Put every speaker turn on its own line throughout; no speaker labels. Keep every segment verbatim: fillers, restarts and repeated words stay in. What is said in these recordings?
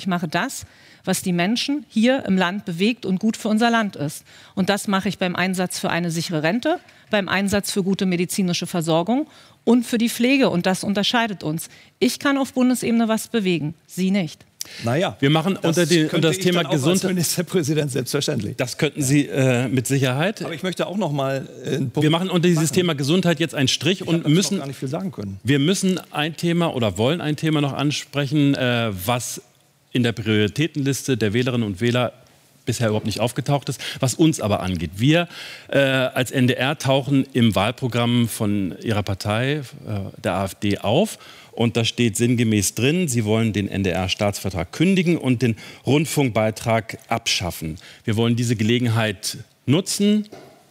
ich mache das, was die Menschen hier im Land bewegt und gut für unser Land ist. Und das mache ich beim Einsatz für eine sichere Rente, beim Einsatz für gute medizinische Versorgung und für die Pflege. Und das unterscheidet uns. Ich kann auf Bundesebene was bewegen, Sie nicht.
Naja,
wir machen unter, den, unter das Thema Gesundheit.
Ministerpräsident selbstverständlich.
Das könnten Sie äh, mit Sicherheit.
Aber ich möchte auch noch mal äh, einen Punkt
Wir machen unter dieses
machen.
Thema Gesundheit jetzt einen Strich
ich
und müssen.
gar nicht viel sagen können.
Wir müssen ein Thema oder wollen ein Thema noch ansprechen, äh, was in der Prioritätenliste der Wählerinnen und Wähler bisher überhaupt nicht aufgetaucht ist, was uns aber angeht. Wir äh, als N D R tauchen im Wahlprogramm von Ihrer Partei, äh, der AfD, auf. Und da steht sinngemäß drin, Sie wollen den N D R-Staatsvertrag kündigen und den Rundfunkbeitrag abschaffen. Wir wollen diese Gelegenheit nutzen,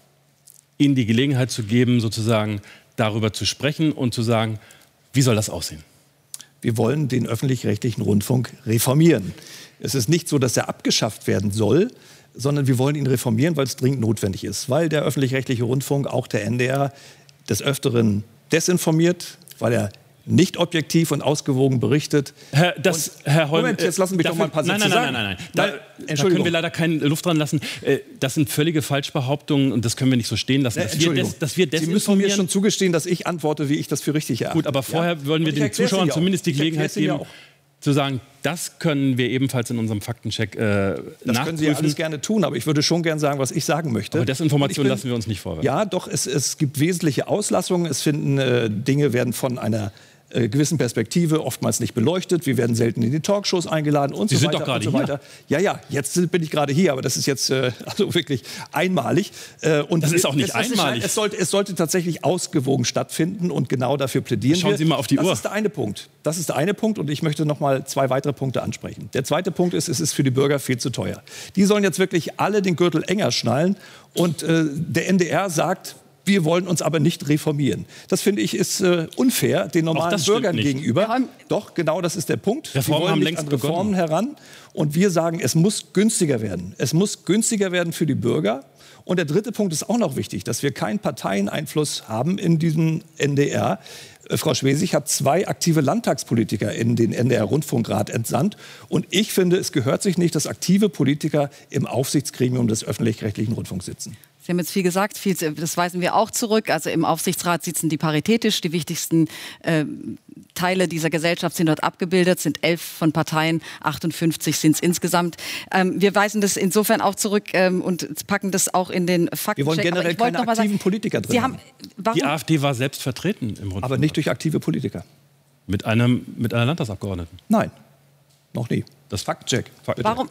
Ihnen die Gelegenheit zu geben, sozusagen darüber zu sprechen und zu sagen, wie soll das aussehen?
Wir wollen den öffentlich-rechtlichen Rundfunk reformieren. Es ist nicht so, dass er abgeschafft werden soll, sondern wir wollen ihn reformieren, weil es dringend notwendig ist. Weil der öffentlich-rechtliche Rundfunk, auch der N D R, des Öfteren desinformiert, weil er nicht objektiv und ausgewogen berichtet.
Herr, das,
und,
Herr Holm,
Moment, jetzt lassen Sie mich
dafür,
doch mal ein paar
nein,
Sätze
nein, nein,
sagen.
nein, nein, nein. Da, da können wir leider keine Luft dran lassen. Das sind völlige Falschbehauptungen und das können wir nicht so stehen lassen.
Äh,
Dass wir, des, dass wir
Sie müssen mir schon zugestehen, dass ich antworte, wie ich das für richtig erachte.
Gut, aber vorher
ja?
wollen wir den Zuschauern zumindest die Gelegenheit geben, zu sagen, das können wir ebenfalls in unserem Faktencheck äh,
das
nachprüfen.
können Sie ja alles gerne tun, aber ich würde schon gerne sagen, was ich sagen möchte.
Aber Desinformation lassen wir uns nicht vorwerfen.
Ja, doch, es, es gibt wesentliche Auslassungen. Es finden äh, Dinge werden von einer äh, gewissen Perspektive oftmals nicht beleuchtet. Wir werden selten in die Talkshows eingeladen und
Sie
so
sind
weiter
doch gerade
und so weiter. Ja, ja, jetzt bin ich gerade hier, aber das ist jetzt äh, also wirklich einmalig. Äh, und
das ist auch nicht
es,
einmalig.
Es sollte, es sollte tatsächlich ausgewogen stattfinden und genau dafür plädieren
Schauen
wir.
Sie mal auf die
das
Uhr.
Das ist der eine Punkt. Das ist der eine Punkt und ich möchte noch mal zwei weitere Punkte ansprechen. Der zweite Punkt ist, es ist für die Bürger viel zu teuer. Die sollen jetzt wirklich alle den Gürtel enger schnallen und äh, der N D R sagt, wir wollen uns aber nicht reformieren. Das finde ich ist äh, unfair den normalen Bürgern gegenüber.
Ja,
Doch, genau das ist der Punkt.
Reformen
Sie wollen
haben
nicht
längst
an Reformen heran. Und wir sagen, es muss günstiger werden. Es muss günstiger werden für die Bürger. Und der dritte Punkt ist auch noch wichtig, dass wir keinen Parteieneinfluss haben in diesem N D R. Äh, Frau Schwesig hat zwei aktive Landtagspolitiker in den N D R-Rundfunkrat entsandt. Und ich finde, es gehört sich nicht, dass aktive Politiker im Aufsichtsgremium des öffentlich-rechtlichen Rundfunks sitzen.
Sie haben jetzt viel gesagt, viel, das weisen wir auch zurück. Also im Aufsichtsrat sitzen die paritätisch. Die wichtigsten äh, Teile dieser Gesellschaft sind dort abgebildet, sind elf von Parteien, achtundfünfzig sind es insgesamt. Ähm, wir weisen das insofern auch zurück ähm, und packen das auch in den Faktencheck.
Wir wollen generell keine aktiven sagen, Politiker drin
Sie haben,
Die AfD war selbst vertreten im Rundfunk.
Aber nicht durch aktive Politiker.
Mit, einem, mit einer Landtagsabgeordneten?
Nein, noch nie.
Das
Faktencheck.
Fakt
Warum?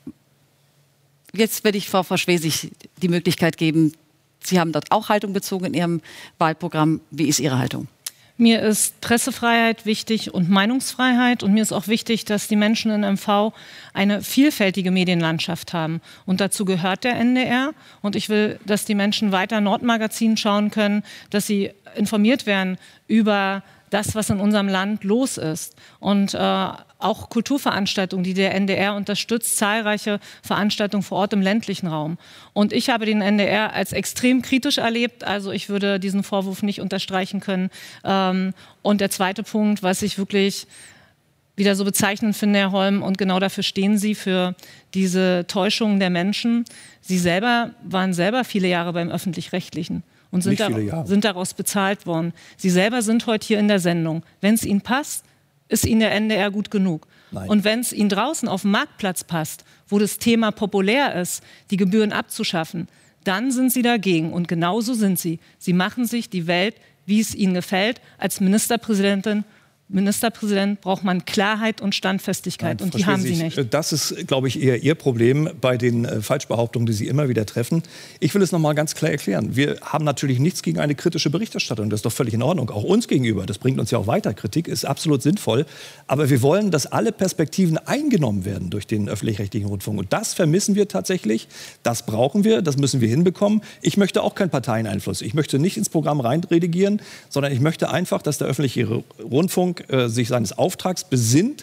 Jetzt werde ich Frau, Frau Schwesig die Möglichkeit geben. Sie haben dort auch Haltung bezogen in Ihrem Wahlprogramm. Wie ist Ihre Haltung?
Mir ist Pressefreiheit wichtig und Meinungsfreiheit. Und mir ist auch wichtig, dass die Menschen in M V eine vielfältige Medienlandschaft haben. Und dazu gehört der N D R. Und ich will, dass die Menschen weiter Nordmagazin schauen können, dass sie informiert werden über das, was in unserem Land los ist. Und äh, auch Kulturveranstaltungen, die der N D R unterstützt, zahlreiche Veranstaltungen vor Ort im ländlichen Raum. Und ich habe den N D R als extrem kritisch erlebt. Also ich würde diesen Vorwurf nicht unterstreichen können. Ähm, und der zweite Punkt, was ich wirklich wieder so bezeichnend finde, Herr Holm, und genau dafür stehen Sie, für diese Täuschungen der Menschen. Sie selber waren selber viele Jahre beim Öffentlich-Rechtlichen. Und sind, da, sind daraus bezahlt worden. Sie selber sind heute hier in der Sendung. Wenn es Ihnen passt, ist Ihnen der N D R gut genug. Nein. Und wenn es Ihnen draußen auf dem Marktplatz passt, wo das Thema populär ist, die Gebühren abzuschaffen, dann sind Sie dagegen. Und genauso sind Sie. Sie machen sich die Welt, wie es Ihnen gefällt. Als Ministerpräsidentin Ministerpräsident braucht man Klarheit und Standfestigkeit. Nein, und die haben Sie nicht.
Das ist, glaube ich, eher Ihr Problem bei den äh, Falschbehauptungen, die Sie immer wieder treffen. Ich will es noch mal ganz klar erklären. Wir haben natürlich nichts gegen eine kritische Berichterstattung. Das ist doch völlig in Ordnung. Auch uns gegenüber. Das bringt uns ja auch weiter. Kritik ist absolut sinnvoll. Aber wir wollen, dass alle Perspektiven eingenommen werden durch den öffentlich-rechtlichen Rundfunk. Und das vermissen wir tatsächlich. Das brauchen wir. Das müssen wir hinbekommen. Ich möchte auch keinen Parteieneinfluss. Ich möchte nicht ins Programm reinredigieren, sondern ich möchte einfach, dass der öffentliche Rundfunk sich seines Auftrags besinnt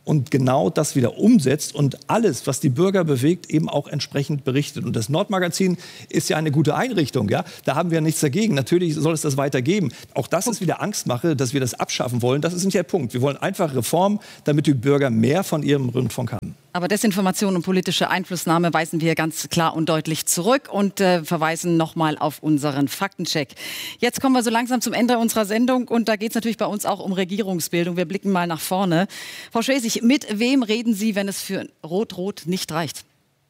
und genau das wieder umsetzt und alles, was die Bürger bewegt, eben auch entsprechend berichtet. Und das Nordmagazin ist ja eine gute Einrichtung. Ja? Da haben wir nichts dagegen. Natürlich soll es das weitergeben. Auch das ist wieder Angstmache, dass wir das abschaffen wollen. Das ist nicht der Punkt. Wir wollen einfach Reformen, damit die Bürger mehr von ihrem Rundfunk haben.
Aber Desinformation und politische Einflussnahme weisen wir ganz klar und deutlich zurück und äh, verweisen nochmal auf unseren Faktencheck. Jetzt kommen wir so langsam zum Ende unserer Sendung und da geht es natürlich bei uns auch um Regierungsbildung. Wir blicken mal nach vorne. Frau Schwesig, mit wem reden Sie, wenn es für Rot-Rot nicht reicht?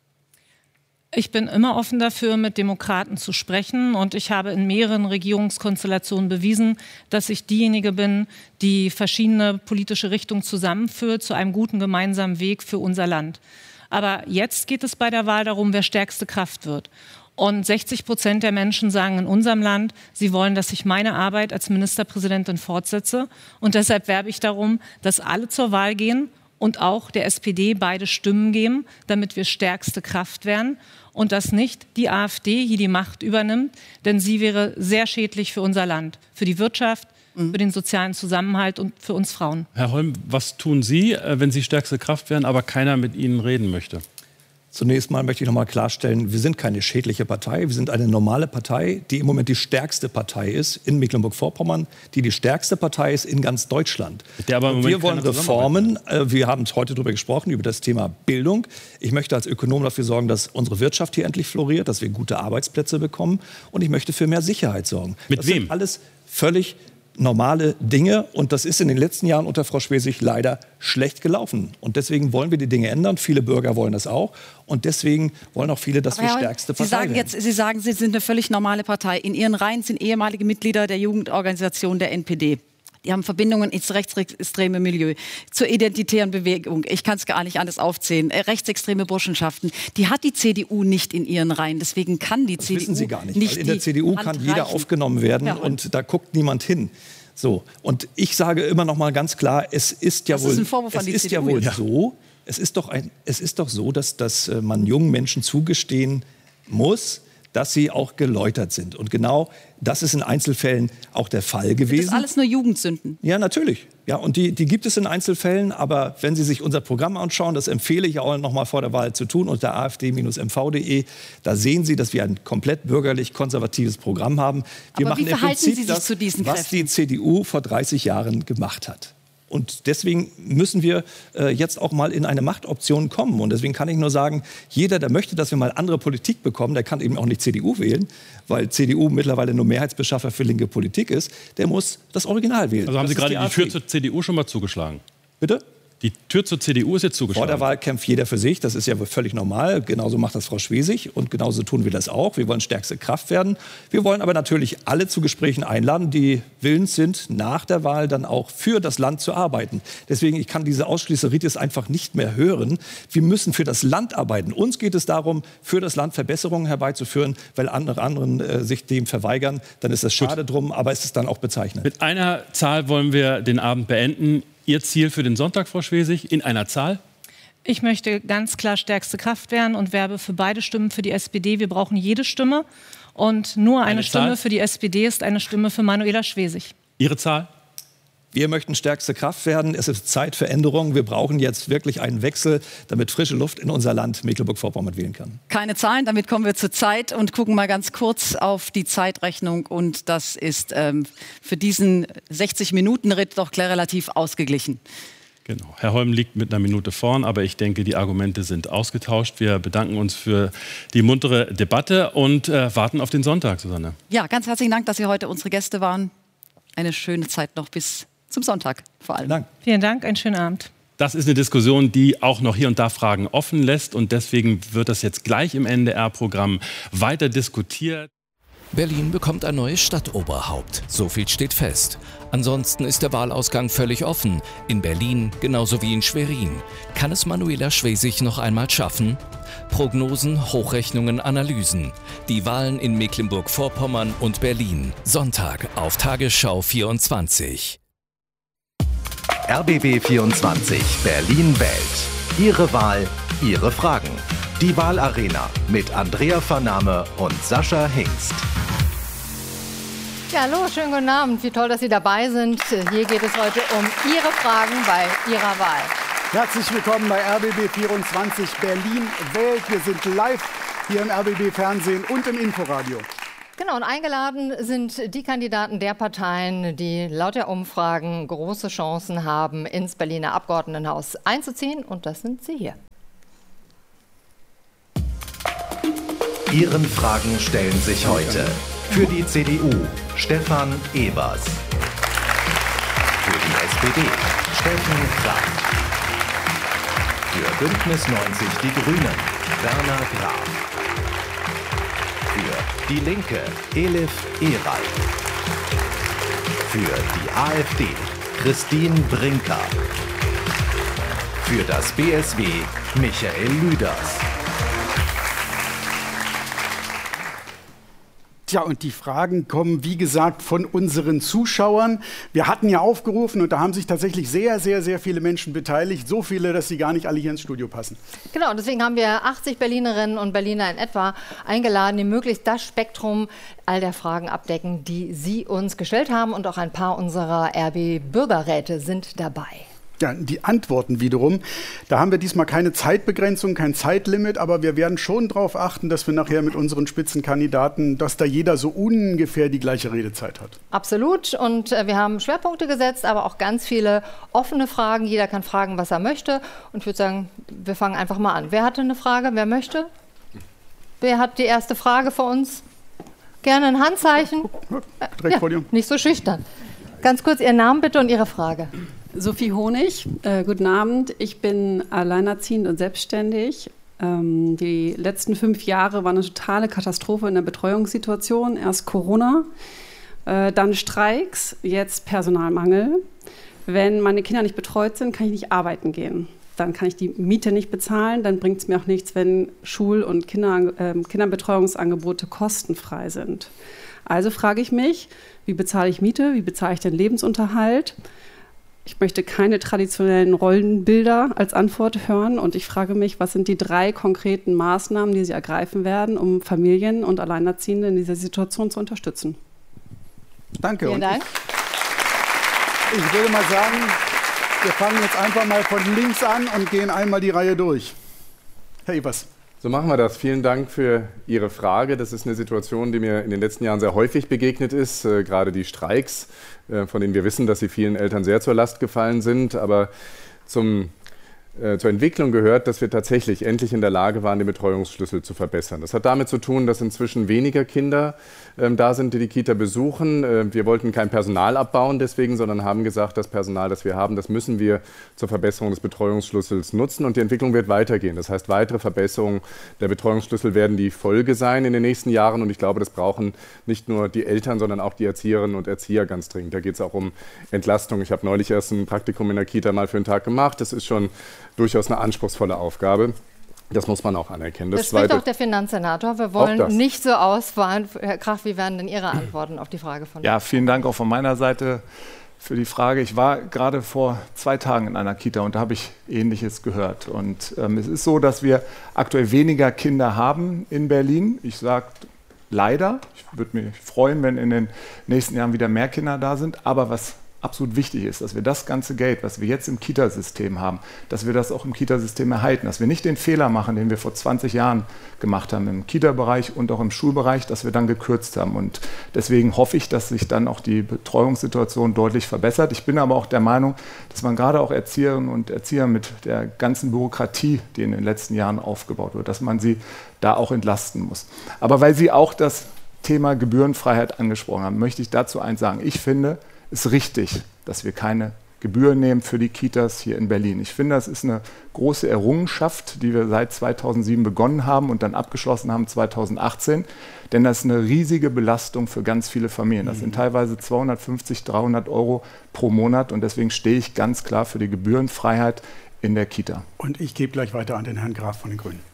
Ich bin immer offen dafür, mit Demokraten zu sprechen. Und ich habe in mehreren Regierungskonstellationen bewiesen, dass ich diejenige bin, die verschiedene politische Richtungen zusammenführt zu einem guten gemeinsamen Weg für unser Land. Aber jetzt geht es bei der Wahl darum, wer stärkste Kraft wird. Und sechzig Prozent der Menschen sagen in unserem Land, sie wollen, dass ich meine Arbeit als Ministerpräsidentin fortsetze. Und deshalb werbe ich darum, dass alle zur Wahl gehen und auch der S P D beide Stimmen geben, damit wir stärkste Kraft werden. Und dass nicht die AfD hier die Macht übernimmt, denn sie wäre sehr schädlich für unser Land, für die Wirtschaft, mhm. für den sozialen Zusammenhalt und für uns Frauen.
Herr Holm, was tun Sie, wenn Sie stärkste Kraft wären, aber keiner mit Ihnen reden möchte?
Zunächst mal möchte ich noch mal klarstellen, wir sind keine schädliche Partei. Wir sind eine normale Partei, die im Moment die stärkste Partei ist in Mecklenburg-Vorpommern, die die stärkste Partei ist in ganz Deutschland.
Der aber im Moment
wir wollen Reformen. Wir haben heute darüber gesprochen, über das Thema Bildung. Ich möchte als Ökonom dafür sorgen, dass unsere Wirtschaft hier endlich floriert, dass wir gute Arbeitsplätze bekommen. Und ich möchte für mehr Sicherheit sorgen.
Mit
das
wem?
Sind alles völlig normale Dinge. Und das ist in den letzten Jahren unter Frau Schwesig leider schlecht gelaufen. Und deswegen wollen wir die Dinge ändern. Viele Bürger wollen das auch. Und deswegen wollen auch viele, dass
Aber
wir
Herr,
stärkste Partei
Sie sagen
werden.
jetzt, Sie sagen, Sie sind eine völlig normale Partei. In Ihren Reihen sind ehemalige Mitglieder der Jugendorganisation der N P D. Die haben Verbindungen ins rechtsextreme Milieu, zur identitären Bewegung. Ich kann es gar nicht anders aufzählen. Äh, rechtsextreme Burschenschaften. Die hat die C D U nicht in ihren Reihen. Deswegen kann die
das
C D U
wissen Sie gar nicht.
nicht
Weil in der C D U kann jeder
reichen.
aufgenommen werden
Ja,
und, und da guckt niemand hin. So. Und ich sage immer noch mal ganz klar, es ist ja
das
wohl,
ist ein Vorwurf an
es
die
ist
C D U,
ja wohl
ja.
so, es ist doch ein, es ist doch so, dass, dass man jungen Menschen zugestehen muss, dass sie auch geläutert sind. Und genau das ist in Einzelfällen auch der Fall gewesen.
Das ist alles nur Jugendsünden.
Ja, natürlich. Ja, und die, die gibt es in Einzelfällen. Aber wenn Sie sich unser Programm anschauen, das empfehle ich auch noch mal vor der Wahl zu tun, unter a f d Bindestrich m v punkt de, da sehen Sie, dass wir ein komplett bürgerlich-konservatives Programm haben. Wir
Aber
machen
wie
im
verhalten
Prinzip
Sie sich
das,
zu diesen
was
Kräften?
die C D U vor dreißig Jahren gemacht hat. Und deswegen müssen wir äh, jetzt auch mal in eine Machtoption kommen. Und deswegen kann ich nur sagen, jeder, der möchte, dass wir mal andere Politik bekommen, der kann eben auch nicht C D U wählen, weil C D U mittlerweile nur Mehrheitsbeschaffer für linke Politik ist. Der muss das Original wählen.
Also haben
Das
Sie
ist
gerade
die
die Tür
AfD.
zur C D U schon mal zugeschlagen?
Bitte?
Die Tür zur C D U ist jetzt
Vor
zugeschlagen.
der Wahl kämpft jeder für sich, das ist ja völlig normal. Genauso macht das Frau Schwesig und genauso tun wir das auch. Wir wollen stärkste Kraft werden. Wir wollen aber natürlich alle zu Gesprächen einladen, die willens sind, nach der Wahl dann auch für das Land zu arbeiten. Deswegen, ich kann diese Ausschließeritis einfach nicht mehr hören. Wir müssen für das Land arbeiten. Uns geht es darum, für das Land Verbesserungen herbeizuführen, weil andere anderen äh, sich dem verweigern. Dann ist das schade drum, aber es ist dann auch bezeichnend.
Mit einer Zahl wollen wir den Abend beenden. Ihr Ziel für den Sonntag, Frau Schwesig, in einer Zahl?
Ich möchte ganz klar stärkste Kraft werden und werbe für beide Stimmen für die S P D. Wir brauchen jede Stimme. Und nur eine,
Eine
Stimme
Zahl?
für die S P D ist eine Stimme für Manuela Schwesig.
Ihre Zahl?
Wir möchten stärkste Kraft werden. Es ist Zeit für Änderungen. Wir brauchen jetzt wirklich einen Wechsel, damit frische Luft in unser Land Mecklenburg-Vorpommern wählen kann.
Keine Zahlen, damit kommen wir zur Zeit und gucken mal ganz kurz auf die Zeitrechnung. Und das ist ähm, für diesen sechzig-Minuten-Ritt doch relativ ausgeglichen.
Genau. Herr Holm liegt mit einer Minute vorn, aber ich denke, die Argumente sind ausgetauscht. Wir bedanken uns für die muntere Debatte und äh, warten auf den Sonntag, Susanne.
Ja, ganz herzlichen Dank, dass Sie heute unsere Gäste waren. Eine schöne Zeit noch bis zum Sonntag vor allem.
Dank.
Vielen Dank, einen schönen Abend.
Das ist eine Diskussion, die auch noch hier und da Fragen offen lässt. Und deswegen wird das jetzt gleich im N D R-Programm weiter diskutiert.
Berlin bekommt ein neues Stadtoberhaupt. So viel steht fest. Ansonsten ist der Wahlausgang völlig offen. In Berlin genauso wie in Schwerin. Kann es Manuela Schwesig noch einmal schaffen? Prognosen, Hochrechnungen, Analysen. Die Wahlen in Mecklenburg-Vorpommern und Berlin. Sonntag auf Tagesschau vierundzwanzig.
R B B vierundzwanzig Berlin wählt. Ihre Wahl, Ihre Fragen. Die Wahlarena mit Andrea Vernahme und Sascha Hingst.
Ja, hallo, schönen guten Abend. Wie toll, dass Sie dabei sind. Hier geht es heute um Ihre Fragen bei Ihrer Wahl. Herzlich willkommen bei R B B vierundzwanzig Berlin wählt. Wir sind live hier im R B B Fernsehen und im Inforadio.
Genau, und eingeladen sind die Kandidaten der Parteien, die laut der Umfragen große Chancen haben, ins Berliner Abgeordnetenhaus einzuziehen. Und das sind sie hier.
Ihren Fragen stellen sich heute für die C D U Stefan Evers, für die S P D Steffen Kraft, für Bündnis neunzig Die Grünen Werner Graf, für die Linke Elif Eral, für die A f D Christine Brinker, für das B S W Michael Lüders.
Tja, und die Fragen kommen, wie gesagt, von unseren Zuschauern. Wir hatten ja aufgerufen und da haben sich tatsächlich sehr, sehr, sehr viele Menschen beteiligt. So viele, dass sie gar nicht alle hier ins Studio passen.
Genau, deswegen haben wir achtzig Berlinerinnen und Berliner in etwa eingeladen, die möglichst das Spektrum all der Fragen abdecken, die Sie uns gestellt haben. Und auch ein paar unserer R B-Bürgerräte sind dabei.
Ja, die Antworten wiederum, da haben wir diesmal keine Zeitbegrenzung, kein Zeitlimit, aber wir werden schon darauf achten, dass wir nachher mit unseren Spitzenkandidaten, dass da jeder so ungefähr die gleiche Redezeit hat.
Absolut, und äh, wir haben Schwerpunkte gesetzt, aber auch ganz viele offene Fragen. Jeder kann fragen, was er möchte, und ich würde sagen, wir fangen einfach mal an. Wer hatte eine Frage? Wer möchte? Wer hat die erste Frage für uns? Gerne ein Handzeichen.
Direkt
ja,
vor dir.
Nicht so schüchtern. Ganz kurz Ihren Namen bitte und Ihre Frage.
Sophie Honig, äh, guten Abend. Ich bin alleinerziehend und selbstständig. Ähm, die letzten fünf Jahre waren eine totale Katastrophe in der Betreuungssituation. Erst Corona, äh, dann Streiks, jetzt Personalmangel. Wenn meine Kinder nicht betreut sind, kann ich nicht arbeiten gehen. Dann kann ich die Miete nicht bezahlen. Dann bringt es mir auch nichts, wenn Schul- und Kinder, äh, Kinderbetreuungsangebote kostenfrei sind. Also frage ich mich, wie bezahle ich Miete, wie bezahle ich den Lebensunterhalt? Ich möchte keine traditionellen Rollenbilder als Antwort hören und ich frage mich, was sind die drei konkreten Maßnahmen, die Sie ergreifen werden, um Familien und Alleinerziehende in dieser Situation zu unterstützen?
Danke.
Vielen Dank.
Ich, ich würde mal sagen, wir fangen jetzt einfach mal von links an und gehen einmal die Reihe durch. Herr Evers.
So machen wir das. Vielen Dank für Ihre Frage. Das ist eine Situation, die mir in den letzten Jahren sehr häufig begegnet ist. Äh, gerade die Streiks, äh, von denen wir wissen, dass sie vielen Eltern sehr zur Last gefallen sind. Aber zum, äh, zur Entwicklung gehört, dass wir tatsächlich endlich in der Lage waren, den Betreuungsschlüssel zu verbessern. Das hat damit zu tun, dass inzwischen weniger Kinder ähm, da sind, die die Kita besuchen. Äh, wir wollten kein Personal abbauen deswegen, sondern haben gesagt, das Personal, das wir haben, das müssen wir zur Verbesserung des Betreuungsschlüssels nutzen. Und die Entwicklung wird weitergehen. Das heißt, weitere Verbesserungen der Betreuungsschlüssel werden die Folge sein in den nächsten Jahren. Und ich glaube, das brauchen nicht nur die Eltern, sondern auch die Erzieherinnen und Erzieher ganz dringend. Da geht es auch um Entlastung. Ich habe neulich erst ein Praktikum in der Kita mal für einen Tag gemacht. Das ist schon durchaus eine anspruchsvolle Aufgabe. Das muss man auch anerkennen. Das,
das spricht
Zweite,
auch der Finanzsenator. Wir wollen nicht so ausfahren. Herr Kraft, wie wären denn Ihre Antworten auf die Frage von
Ja, vielen Dank auch von meiner Seite für die Frage. Ich war gerade vor zwei Tagen in einer Kita und da habe ich Ähnliches gehört. Und ähm, es ist so, dass wir aktuell weniger Kinder haben in Berlin. Ich sage leider. Ich würde mich freuen, wenn in den nächsten Jahren wieder mehr Kinder da sind. Aber was absolut wichtig ist, dass wir das ganze Geld, was wir jetzt im Kitasystem haben, dass wir das auch im Kitasystem erhalten, dass wir nicht den Fehler machen, den wir vor zwanzig Jahren gemacht haben im Kita-Bereich und auch im Schulbereich, dass wir dann gekürzt haben. Und deswegen hoffe ich, dass sich dann auch die Betreuungssituation deutlich verbessert. Ich bin aber auch der Meinung, dass man gerade auch Erzieherinnen und Erzieher mit der ganzen Bürokratie, die in den letzten Jahren aufgebaut wird, dass man sie da auch entlasten muss. Aber weil Sie auch das Thema Gebührenfreiheit angesprochen haben, möchte ich dazu eins sagen. Ich finde, es ist richtig, dass wir keine Gebühren nehmen für die Kitas hier in Berlin. Ich finde, das ist eine große Errungenschaft, die wir seit zweitausendsieben begonnen haben und dann abgeschlossen haben zweitausendachtzehn. Denn das ist eine riesige Belastung für ganz viele Familien. Das sind teilweise zweihundertfünfzig, dreihundert Euro pro Monat. Und deswegen stehe ich ganz klar für die Gebührenfreiheit in der Kita.
Und ich gebe gleich weiter an den Herrn Graf von den Grünen.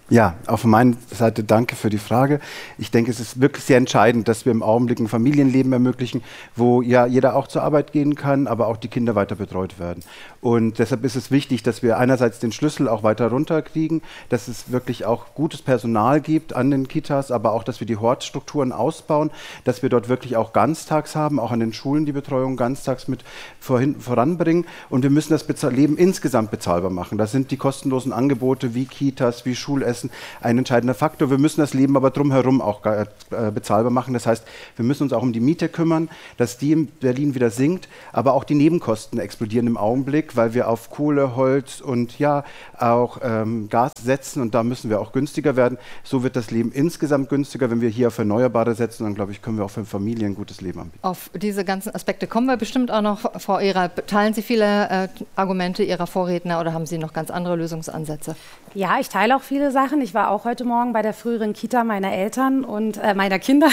Ja, auf meiner Seite danke für die Frage. Ich denke, es ist wirklich sehr entscheidend, dass wir im Augenblick ein Familienleben ermöglichen, wo ja jeder auch zur Arbeit gehen kann, aber auch die Kinder weiter betreut werden. Und deshalb ist es wichtig, dass wir einerseits den Schlüssel auch weiter runterkriegen, dass es wirklich auch gutes Personal gibt an den Kitas, aber auch, dass wir die Hortstrukturen ausbauen, dass wir dort wirklich auch ganztags haben, auch an den Schulen die Betreuung ganztags mit vorhin, voranbringen. Und wir müssen das Bezahl- Leben insgesamt bezahlbar machen. Das sind die kostenlosen Angebote wie Kitas, wie Schulessen, ein entscheidender Faktor. Wir müssen das Leben aber drumherum auch äh, bezahlbar machen. Das heißt, wir müssen uns auch um die Miete kümmern, dass die in Berlin wieder sinkt, aber auch die Nebenkosten explodieren im Augenblick, weil wir auf Kohle, Holz und ja auch ähm, Gas setzen und da müssen wir auch günstiger werden. So wird das Leben insgesamt günstiger. Wenn wir hier auf Erneuerbare setzen, dann glaube ich, können wir auch für Familien ein gutes Leben anbieten.
Auf diese ganzen Aspekte kommen wir bestimmt auch noch, Frau Ehrer. Teilen Sie viele äh, Argumente Ihrer Vorredner oder haben Sie noch ganz andere Lösungsansätze?
Ja, ich teile auch viele Sachen. Ich war auch heute Morgen bei der früheren Kita meiner Eltern und äh, meiner Kinder.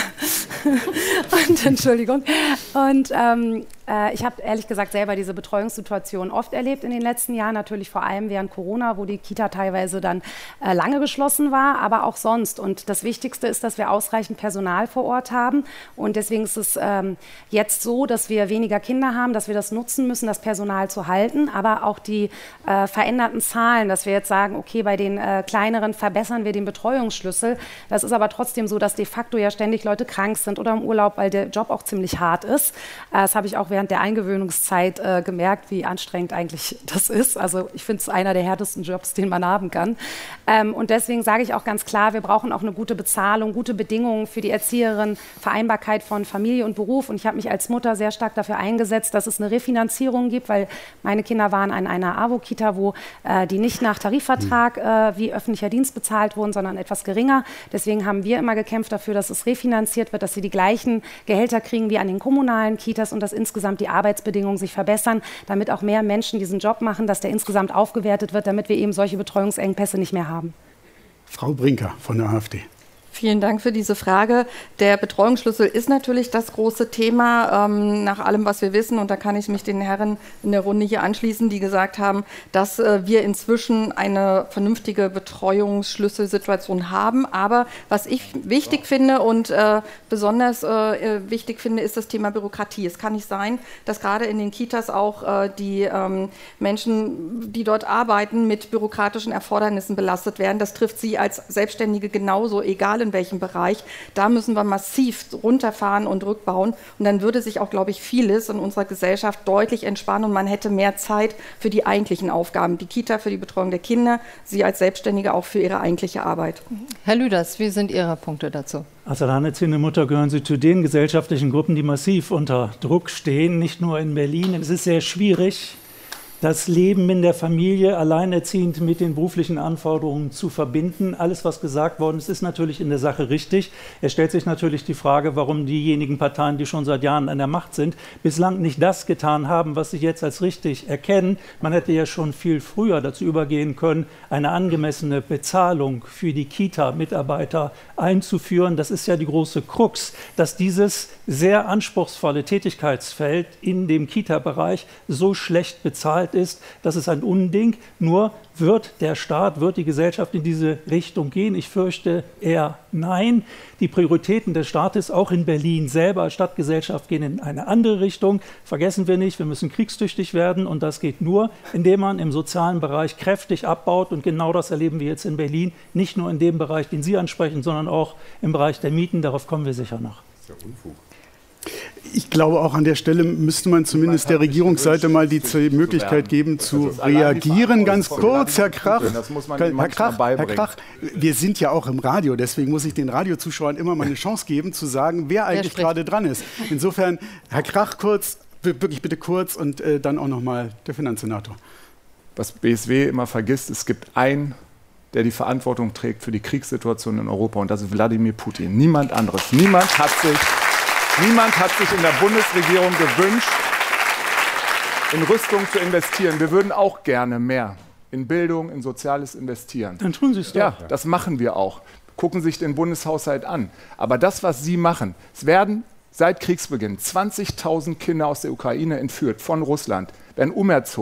und, Entschuldigung. Und ähm, äh, ich habe ehrlich gesagt selber diese Betreuungssituation oft erlebt in den letzten Jahren. Natürlich vor allem während Corona, wo die Kita teilweise dann äh, lange geschlossen war, aber auch sonst. Und das Wichtigste ist, dass wir ausreichend Personal vor Ort haben. Und deswegen ist es ähm, jetzt so, dass wir weniger Kinder haben, dass wir das nutzen müssen, das Personal zu halten. Aber auch die äh, veränderten Zahlen, dass wir jetzt sagen, okay, bei den äh, kleineren verbessern wir den Betreuungsschlüssel. Das ist aber trotzdem so, dass de facto ja ständig Leute krank sind oder im Urlaub, weil der Job auch ziemlich hart ist. Äh, das habe ich auch während der Eingewöhnungszeit äh, gemerkt, wie anstrengend eigentlich das ist. Also ich finde es einer der härtesten Jobs, den man haben kann. Ähm, und deswegen sage ich auch ganz klar, wir brauchen auch eine gute Bezahlung, gute Bedingungen für die Erzieherin, Vereinbarkeit von Familie und Beruf. Und ich habe mich als Mutter sehr stark dafür eingesetzt, dass es eine Refinanzierung gibt, weil meine Kinder waren an einer AWO-Kita, wo äh, die nicht nach Tarifvertrag äh, wie öffentlicher Dienst bezahlt wurden, sondern etwas geringer. Deswegen haben wir immer gekämpft dafür, dass es refinanziert wird, dass sie die gleichen Gehälter kriegen wie an den kommunalen Kitas und dass insgesamt die Arbeitsbedingungen sich verbessern, damit auch mehr Menschen diesen Job machen, dass der insgesamt aufgewertet wird, damit wir eben solche Betreuungsengpässe nicht mehr haben.
Frau Brinker von der AfD.
Vielen Dank für diese Frage. Der Betreuungsschlüssel ist natürlich das große Thema, ähm, nach allem, was wir wissen. Und da kann ich mich den Herren in der Runde hier anschließen, die gesagt haben, dass äh, wir inzwischen eine vernünftige Betreuungsschlüsselsituation haben. Aber was ich wichtig ja. finde und äh, besonders äh, wichtig finde, ist das Thema Bürokratie. Es kann nicht sein, dass gerade in den Kitas auch äh, die ähm, Menschen, die dort arbeiten, mit bürokratischen Erfordernissen belastet werden. Das trifft sie als Selbstständige genauso, egal in welchem Bereich. Da müssen wir massiv runterfahren und rückbauen. Und dann würde sich auch, glaube ich, vieles in unserer Gesellschaft deutlich entspannen und man hätte mehr Zeit für die eigentlichen Aufgaben. Die Kita für die Betreuung der Kinder, Sie als Selbstständige auch für Ihre eigentliche Arbeit.
Herr Lüders, wie sind Ihre Punkte dazu?
Als alleinerziehende Mutter gehören Sie zu den gesellschaftlichen Gruppen, die massiv unter Druck stehen, nicht nur in Berlin. Es ist sehr schwierig, das Leben in der Familie alleinerziehend mit den beruflichen Anforderungen zu verbinden. Alles, was gesagt worden ist, ist natürlich in der Sache richtig. Es stellt sich natürlich die Frage, warum diejenigen Parteien, die schon seit Jahren an der Macht sind, bislang nicht das getan haben, was sie jetzt als richtig erkennen. Man hätte ja schon viel früher dazu übergehen können, eine angemessene Bezahlung für die Kita-Mitarbeiter einzuführen. Das ist ja die große Krux, dass dieses sehr anspruchsvolle Tätigkeitsfeld in dem Kita-Bereich so schlecht bezahlt ist, das ist ein Unding. Nur wird der Staat, wird die Gesellschaft in diese Richtung gehen? Ich fürchte eher nein. Die Prioritäten des Staates, auch in Berlin selber als Stadtgesellschaft, gehen in eine andere Richtung. Vergessen wir nicht, wir müssen kriegstüchtig werden und das geht nur, indem man im sozialen Bereich kräftig abbaut und genau das erleben wir jetzt in Berlin. Nicht nur in dem Bereich, den Sie ansprechen, sondern auch im Bereich der Mieten. Darauf kommen wir sicher noch.
Das ist ja Unfug. Ich glaube, auch an der Stelle müsste man zumindest der Regierungsseite mal die Möglichkeit geben, zu reagieren. Ganz kurz, Herr Krach. Herr Krach, Herr Krach, wir sind ja auch im Radio, deswegen muss ich den Radiozuschauern immer mal eine Chance geben, zu sagen, wer eigentlich gerade dran ist. Insofern, Herr Krach, kurz, wirklich bitte kurz und äh, dann auch nochmal der Finanzsenator.
Was B S W immer vergisst, es gibt einen, der die Verantwortung trägt für die Kriegssituation in Europa und das ist Wladimir Putin. Niemand anderes. Niemand hat sich... Niemand hat sich in der Bundesregierung gewünscht, in Rüstung zu investieren. Wir würden auch gerne mehr in Bildung, in Soziales investieren.
Dann tun Sie es doch.
Ja, das machen wir auch. Gucken Sie sich den Bundeshaushalt an. Aber das, was Sie machen, es werden seit Kriegsbeginn zwanzigtausend Kinder aus der Ukraine entführt, von Russland, werden umerzogen.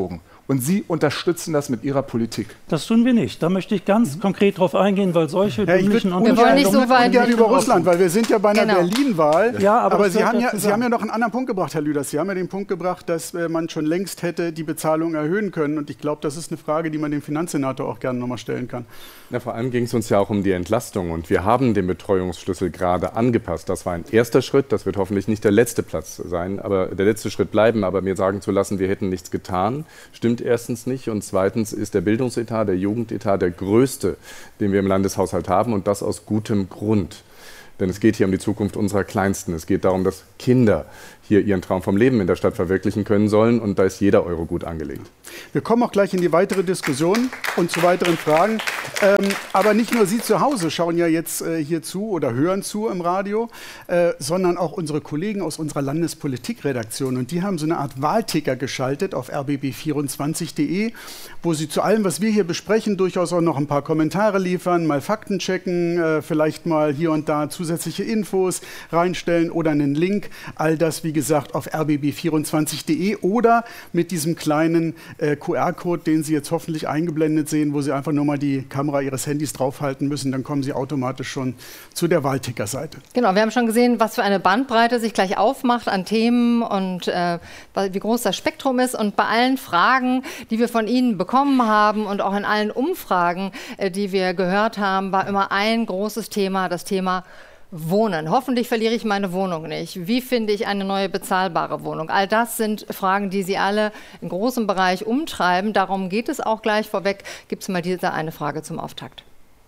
und Sie unterstützen das mit Ihrer Politik.
Das tun wir nicht. Da möchte ich ganz konkret drauf eingehen, weil solche
ja,
dümmlichen
Unterstellungen... Wir wollen nicht so weit gerne über Russland, weil wir sind ja bei einer genau. Berlin-Wahl.
Ja, aber
aber Sie, haben ja, Sie haben ja noch einen anderen Punkt gebracht, Herr Lüders. Sie haben ja den Punkt gebracht, dass äh, man schon längst hätte die Bezahlung erhöhen können. Und ich glaube, das ist eine Frage, die man dem Finanzsenator auch gerne nochmal stellen kann.
Ja, vor allem ging es uns ja auch um die Entlastung. Und wir haben den Betreuungsschlüssel gerade angepasst. Das war ein erster Schritt. Das wird hoffentlich nicht der letzte Platz sein, aber der letzte Schritt bleiben. Aber mir sagen zu lassen, wir hätten nichts getan, stimmt erstens nicht. Und zweitens ist der Bildungsetat, der Jugendetat der größte, den wir im Landeshaushalt haben. Und das aus gutem Grund. Denn es geht hier um die Zukunft unserer Kleinsten. Es geht darum, dass Kinder hier ihren Traum vom Leben in der Stadt verwirklichen können sollen. Und da ist jeder Euro gut angelegt.
Wir kommen auch gleich in die weitere Diskussion und zu weiteren Fragen. Ähm, aber nicht nur Sie zu Hause schauen ja jetzt äh, hier zu oder hören zu im Radio, äh, sondern auch unsere Kollegen aus unserer Landespolitikredaktion. Und die haben so eine Art Wahlticker geschaltet auf r b b vierundzwanzig punkt de, wo sie zu allem, was wir hier besprechen, durchaus auch noch ein paar Kommentare liefern, mal Fakten checken, äh, vielleicht mal hier und da zusätzliche Infos reinstellen oder einen Link. All das, wie gesagt, auf r b b vierundzwanzig punkt de oder mit diesem kleinen äh, Q R-Code, den Sie jetzt hoffentlich eingeblendet sehen, wo Sie einfach nur mal die Kamera Ihres Handys draufhalten müssen, dann kommen Sie automatisch schon zu der Wahlticker-Seite.
Genau, wir haben schon gesehen, was für eine Bandbreite sich gleich aufmacht an Themen und äh, wie groß das Spektrum ist. Und bei allen Fragen, die wir von Ihnen bekommen haben und auch in allen Umfragen, äh, die wir gehört haben, war immer ein großes Thema, das Thema Wohnen. Hoffentlich verliere ich meine Wohnung nicht. Wie finde ich eine neue bezahlbare Wohnung? All das sind Fragen, die Sie alle in großem Bereich umtreiben. Darum geht es auch gleich. Vorweg gibt es mal diese eine Frage zum Auftakt.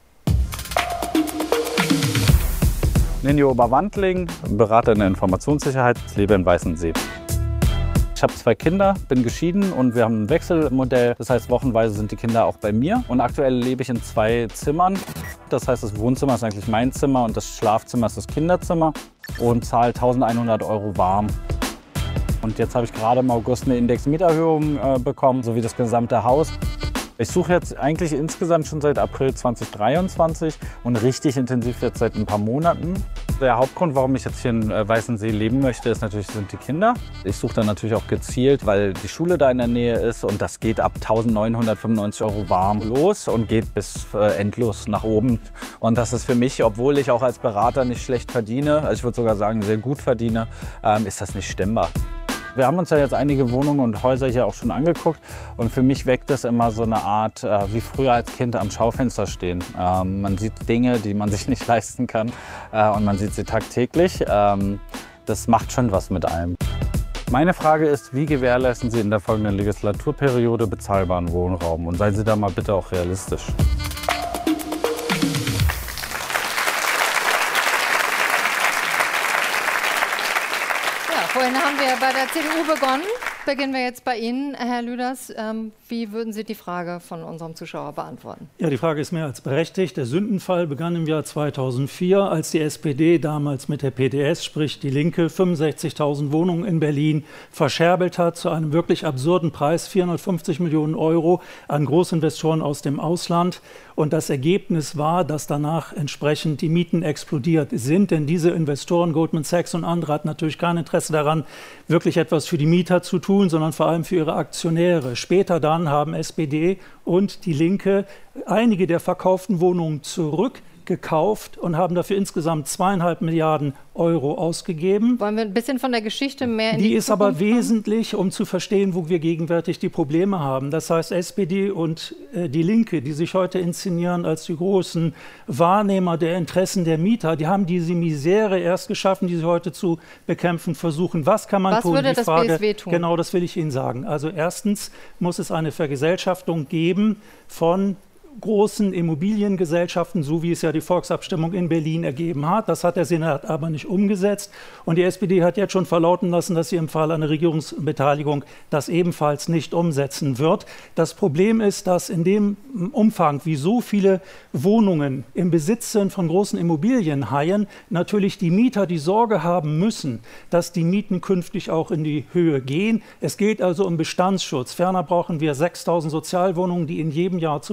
Ninjo Oberwandling, Berater in der Informationssicherheit, lebe in Weißensee. Ich habe zwei Kinder, bin geschieden und wir haben ein Wechselmodell. Das heißt, wochenweise sind die Kinder auch bei mir. Und aktuell lebe ich in zwei Zimmern. Das heißt, das Wohnzimmer ist eigentlich mein Zimmer und das Schlafzimmer ist das Kinderzimmer und zahle eintausendeinhundert Euro warm. Und jetzt habe ich gerade im August eine Indexmieterhöhung äh, bekommen, sowie das gesamte Haus. Ich suche jetzt eigentlich insgesamt schon seit April zweitausenddreiundzwanzig und richtig intensiv jetzt seit ein paar Monaten. Der Hauptgrund, warum ich jetzt hier in Weißensee leben möchte, ist natürlich, sind die Kinder. Ich suche dann natürlich auch gezielt, weil die Schule da in der Nähe ist und das geht ab eintausendneunhundertfünfundneunzig Euro warm los und geht bis äh, endlos nach oben. Und das ist für mich, obwohl ich auch als Berater nicht schlecht verdiene, also ich würde sogar sagen sehr gut verdiene, ähm, ist das nicht stemmbar. Wir haben uns ja jetzt einige Wohnungen und Häuser hier auch schon angeguckt und für mich weckt das immer so eine Art, äh, wie früher als Kind am Schaufenster stehen. Ähm, man sieht Dinge, die man sich nicht leisten kann äh, und man sieht sie tagtäglich. Ähm, das macht schon was mit einem. Meine Frage ist, wie gewährleisten Sie in der folgenden Legislaturperiode bezahlbaren Wohnraum? Und seien Sie da mal bitte auch realistisch.
Vorhin haben wir bei der C D U begonnen. Beginnen wir jetzt bei Ihnen, Herr Lüders. Ähm, wie würden Sie die Frage von unserem Zuschauer beantworten?
Ja, die Frage ist mehr als berechtigt. Der Sündenfall begann im Jahr zweitausendvier, als die S P D damals mit der P D S, sprich die Linke, fünfundsechzigtausend Wohnungen in Berlin verscherbelt hat zu einem wirklich absurden Preis, vierhundertfünfzig Millionen Euro an Großinvestoren aus dem Ausland. Und das Ergebnis war, dass danach entsprechend die Mieten explodiert sind. Denn diese Investoren, Goldman Sachs und andere, hatten natürlich kein Interesse daran, wirklich etwas für die Mieter zu tun, sondern vor allem für ihre Aktionäre. Später dann haben S P D und die Linke einige der verkauften Wohnungen zurückgekauft und haben dafür insgesamt zweieinhalb Milliarden Euro ausgegeben.
Wollen wir ein bisschen von der Geschichte mehr in die
Die ist aber kommen? wesentlich, um zu verstehen, wo wir gegenwärtig die Probleme haben. Das heißt, S P D und äh, die Linke, die sich heute inszenieren als die großen Wahrnehmer der Interessen der Mieter, die haben diese Misere erst geschaffen, die sie heute zu bekämpfen versuchen. Was kann man
Was
tun?
würde
die
das
Frage,
B S W tun?
Genau, das will ich Ihnen sagen. Also erstens muss es eine Vergesellschaftung geben von großen Immobiliengesellschaften, so wie es ja die Volksabstimmung in Berlin ergeben hat. Das hat der Senat aber nicht umgesetzt. Und die S P D hat jetzt schon verlauten lassen, dass sie im Fall einer Regierungsbeteiligung das ebenfalls nicht umsetzen wird. Das Problem ist, dass in dem Umfang, wie so viele Wohnungen im Besitz sind von großen Immobilienhaien, natürlich die Mieter die Sorge haben müssen, dass die Mieten künftig auch in die Höhe gehen. Es geht also um Bestandsschutz. Ferner brauchen wir sechstausend Sozialwohnungen, die in jedem Jahr zu bauen sind.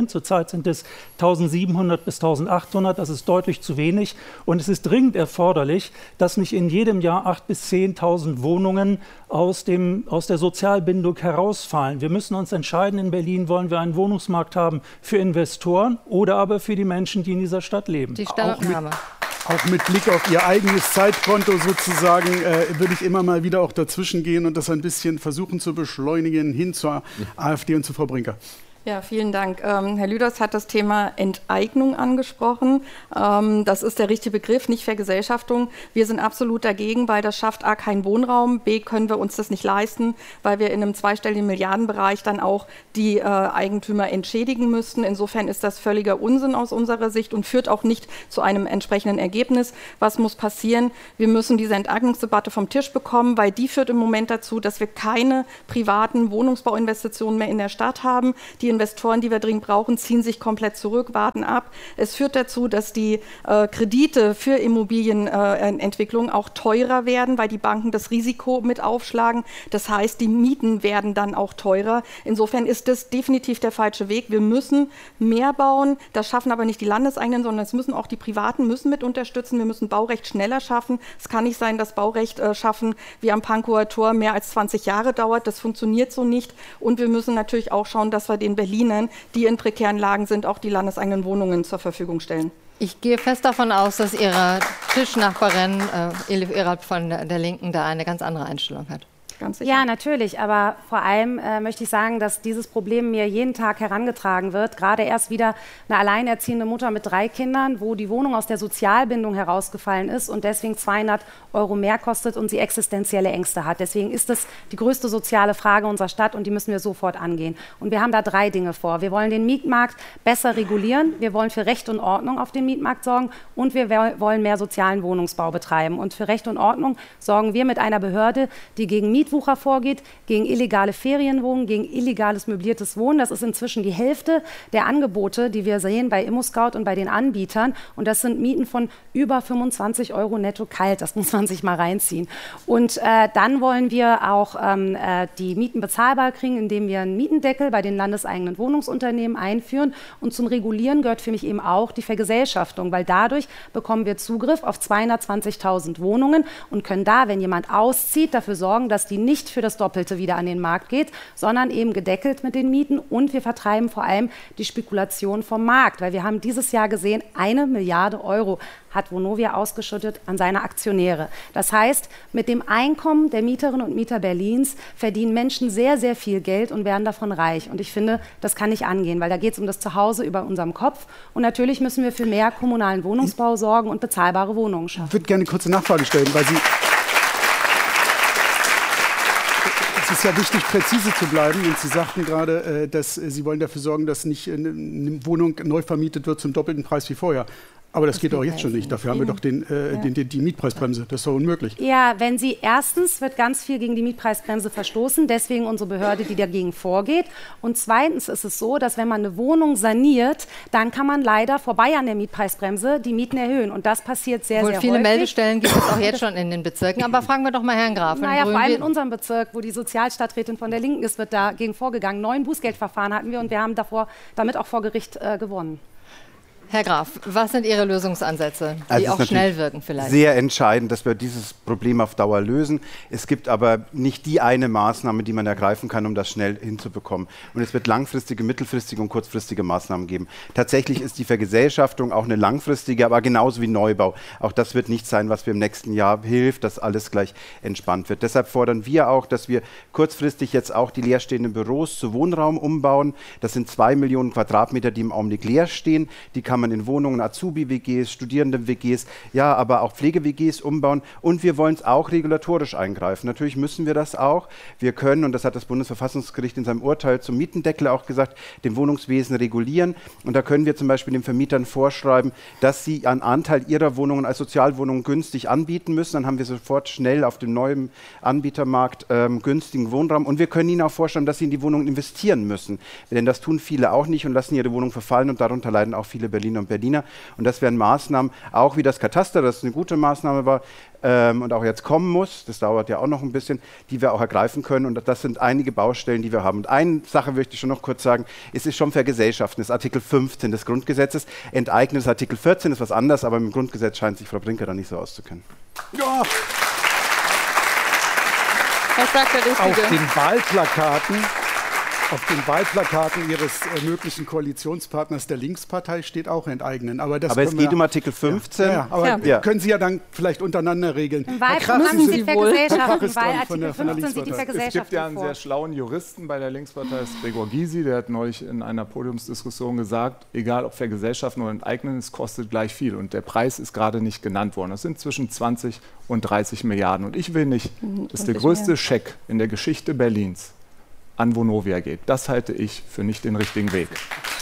Prozent. Zurzeit sind es eintausendsiebenhundert bis eintausendachthundert. Das ist deutlich zu wenig. Und es ist dringend erforderlich, dass nicht in jedem Jahr achttausend bis zehntausend Wohnungen aus, dem, aus der Sozialbindung herausfallen. Wir müssen uns entscheiden in Berlin, wollen wir einen Wohnungsmarkt haben für Investoren oder aber für die Menschen, die in dieser Stadt leben.
Die Stellungnahme.
Auch mit Blick auf Ihr eigenes Zeitkonto sozusagen äh, würde ich immer mal wieder auch dazwischen gehen und das ein bisschen versuchen zu beschleunigen hin zur AfD und zu Frau Brinker.
Ja, vielen Dank. Ähm, Herr Lüders hat das Thema Enteignung angesprochen. Ähm, das ist der richtige Begriff, nicht Vergesellschaftung. Wir sind absolut dagegen, weil das schafft A, keinen Wohnraum, B, können wir uns das nicht leisten, weil wir in einem zweistelligen Milliardenbereich dann auch die äh, Eigentümer entschädigen müssten. Insofern ist das völliger Unsinn aus unserer Sicht und führt auch nicht zu einem entsprechenden Ergebnis. Was muss passieren? Wir müssen diese Enteignungsdebatte vom Tisch bekommen, weil die führt im Moment dazu, dass wir keine privaten Wohnungsbauinvestitionen mehr in der Stadt haben. Die Investoren, die wir dringend brauchen, ziehen sich komplett zurück, warten ab. Es führt dazu, dass die äh, Kredite für Immobilienentwicklung äh, auch teurer werden, weil die Banken das Risiko mit aufschlagen. Das heißt, die Mieten werden dann auch teurer. Insofern ist das definitiv der falsche Weg. Wir müssen mehr bauen. Das schaffen aber nicht die Landeseigenen, sondern es müssen auch die Privaten müssen mit unterstützen. Wir müssen Baurecht schneller schaffen. Es kann nicht sein, dass Baurecht äh, schaffen wie am Pankower Tor mehr als zwanzig Jahre dauert. Das funktioniert so nicht. Und wir müssen natürlich auch schauen, dass wir den Berlinern, die in prekären Lagen sind, auch die landeseigenen Wohnungen zur Verfügung stellen.
Ich gehe fest davon aus, dass Ihre Tischnachbarin äh, Elif Erat von der, der Linken da eine ganz andere Einstellung hat.
Ganz sicher. Ja, natürlich. Aber vor allem äh, möchte ich sagen, dass dieses Problem mir jeden Tag herangetragen wird. Gerade erst wieder eine alleinerziehende Mutter mit drei Kindern, wo die Wohnung aus der Sozialbindung herausgefallen ist und deswegen zweihundert Euro mehr kostet und sie existenzielle Ängste hat. Deswegen ist es die größte soziale Frage unserer Stadt und die müssen wir sofort angehen. Und wir haben da drei Dinge vor. Wir wollen den Mietmarkt besser regulieren, wir wollen für Recht und Ordnung auf dem Mietmarkt sorgen und wir wollen mehr sozialen Wohnungsbau betreiben. Und für Recht und Ordnung sorgen wir mit einer Behörde, die gegen Miet Mietwucher vorgeht, gegen illegale Ferienwohnungen, gegen illegales möbliertes Wohnen. Das ist inzwischen die Hälfte der Angebote, die wir sehen bei ImmoScout und bei den Anbietern. Und das sind Mieten von über fünfundzwanzig Euro netto kalt. Das muss man sich mal reinziehen. Und äh, dann wollen wir auch ähm, äh, die Mieten bezahlbar kriegen, indem wir einen Mietendeckel bei den landeseigenen Wohnungsunternehmen einführen. Und zum Regulieren gehört für mich eben auch die Vergesellschaftung, weil dadurch bekommen wir Zugriff auf zweihundertzwanzigtausend Wohnungen und können da, wenn jemand auszieht, dafür sorgen, dass die nicht für das Doppelte wieder an den Markt geht, sondern eben gedeckelt mit den Mieten. Und wir vertreiben vor allem die Spekulation vom Markt, weil wir haben dieses Jahr gesehen, eine Milliarde Euro hat Vonovia ausgeschüttet an seine Aktionäre. Das heißt, mit dem Einkommen der Mieterinnen und Mieter Berlins verdienen Menschen sehr, sehr viel Geld und werden davon reich. Und ich finde, das kann nicht angehen, weil da geht es um das Zuhause über unserem Kopf. Und natürlich müssen wir für mehr kommunalen Wohnungsbau sorgen und bezahlbare Wohnungen schaffen.
Ich würde gerne eine kurze Nachfrage stellen, weil Sie... Es ist ja wichtig, präzise zu bleiben. Und Sie sagten gerade, dass Sie wollen dafür sorgen, dass nicht eine Wohnung neu vermietet wird zum doppelten Preis wie vorher. Aber das, das geht doch jetzt schon nicht. Dafür haben wir doch den, äh, ja. den, den, die Mietpreisbremse. Das ist doch unmöglich.
Ja, wenn Sie erstens wird ganz viel gegen die Mietpreisbremse verstoßen, deswegen unsere Behörde, die dagegen vorgeht. Und zweitens ist es so, dass wenn man eine Wohnung saniert, dann kann man leider vorbei an der Mietpreisbremse die Mieten erhöhen. Und das passiert sehr,
Wohl
sehr
viele
häufig.
Viele Meldestellen gibt es auch jetzt schon in den Bezirken. Aber fragen wir doch mal Herrn Graf.
Naja, vor allem in unserem Bezirk, wo die Sozialstadträtin von der Linken ist, wird dagegen vorgegangen. Neun Bußgeldverfahren hatten wir und wir haben davor damit auch vor Gericht äh, gewonnen.
Herr Graf, was sind Ihre Lösungsansätze, die
also
auch schnell wirken vielleicht?
Sehr entscheidend, dass wir dieses Problem auf Dauer lösen. Es gibt aber nicht die eine Maßnahme, die man ergreifen kann, um das schnell hinzubekommen. Und es wird langfristige, mittelfristige und kurzfristige Maßnahmen geben. Tatsächlich ist die Vergesellschaftung auch eine langfristige, aber genauso wie Neubau. Auch das wird nicht sein, was wir im nächsten Jahr hilft, dass alles gleich entspannt wird. Deshalb fordern wir auch, dass wir kurzfristig jetzt auch die leerstehenden Büros zu Wohnraum umbauen. Das sind zwei Millionen Quadratmeter, die im Augenblick leer stehen. Die kann man in Wohnungen, Azubi-W Gs, Studierenden-W Gs, ja, aber auch Pflege-W Gs umbauen. Und wir wollen es auch regulatorisch eingreifen. Natürlich müssen wir das auch. Wir können, und das hat das Bundesverfassungsgericht in seinem Urteil zum Mietendeckel auch gesagt, dem Wohnungswesen regulieren. Und da können wir zum Beispiel den Vermietern vorschreiben, dass sie einen Anteil ihrer Wohnungen als Sozialwohnungen günstig anbieten müssen. Dann haben wir sofort schnell auf dem neuen Anbietermarkt ähm, günstigen Wohnraum. Und wir können ihnen auch vorschreiben, dass sie in die Wohnungen investieren müssen. Denn das tun viele auch nicht und lassen ihre Wohnung verfallen. Und darunter leiden auch viele Berliner Berliner und Berliner. Und das wären Maßnahmen, auch wie das Kataster, das eine gute Maßnahme war, ähm, und auch jetzt kommen muss, das dauert ja auch noch ein bisschen, die wir auch ergreifen können. Und das sind einige Baustellen, die wir haben. Und eine Sache möchte ich schon noch kurz sagen, es ist schon vergesellschaften, das ist Artikel fünfzehn des Grundgesetzes. Enteignen ist Artikel vierzehn, ist was anderes, aber im Grundgesetz scheint sich Frau Brinker da nicht so auszukennen.
Ja.
Was sagt der Richtige?
Auf den Wahlplakaten, auf den Wahlplakaten Ihres äh, möglichen Koalitionspartners der Linkspartei steht auch enteignen. Aber, das
aber es
wir,
geht um Artikel fünfzehn.
Ja, ja, aber
ja. Ja.
können Sie ja dann vielleicht untereinander regeln.
Im Wahlprogramm
Sie
steht Vergesellschaften, weil
von der,
Artikel
von der
fünfzehn sieht die Vergesellschaften
Es gibt ja einen
vor.
sehr schlauen Juristen bei der Linkspartei, das ist Gregor Gysi, der hat neulich in einer Podiumsdiskussion gesagt, egal ob vergesellschaften oder enteignen, es kostet gleich viel. Und der Preis ist gerade nicht genannt worden. Das sind zwischen zwanzig und dreißig Milliarden. Und ich will nicht, dass der größte Scheck in der Geschichte Berlins an Vonovia geht. Das halte ich für nicht den richtigen Weg.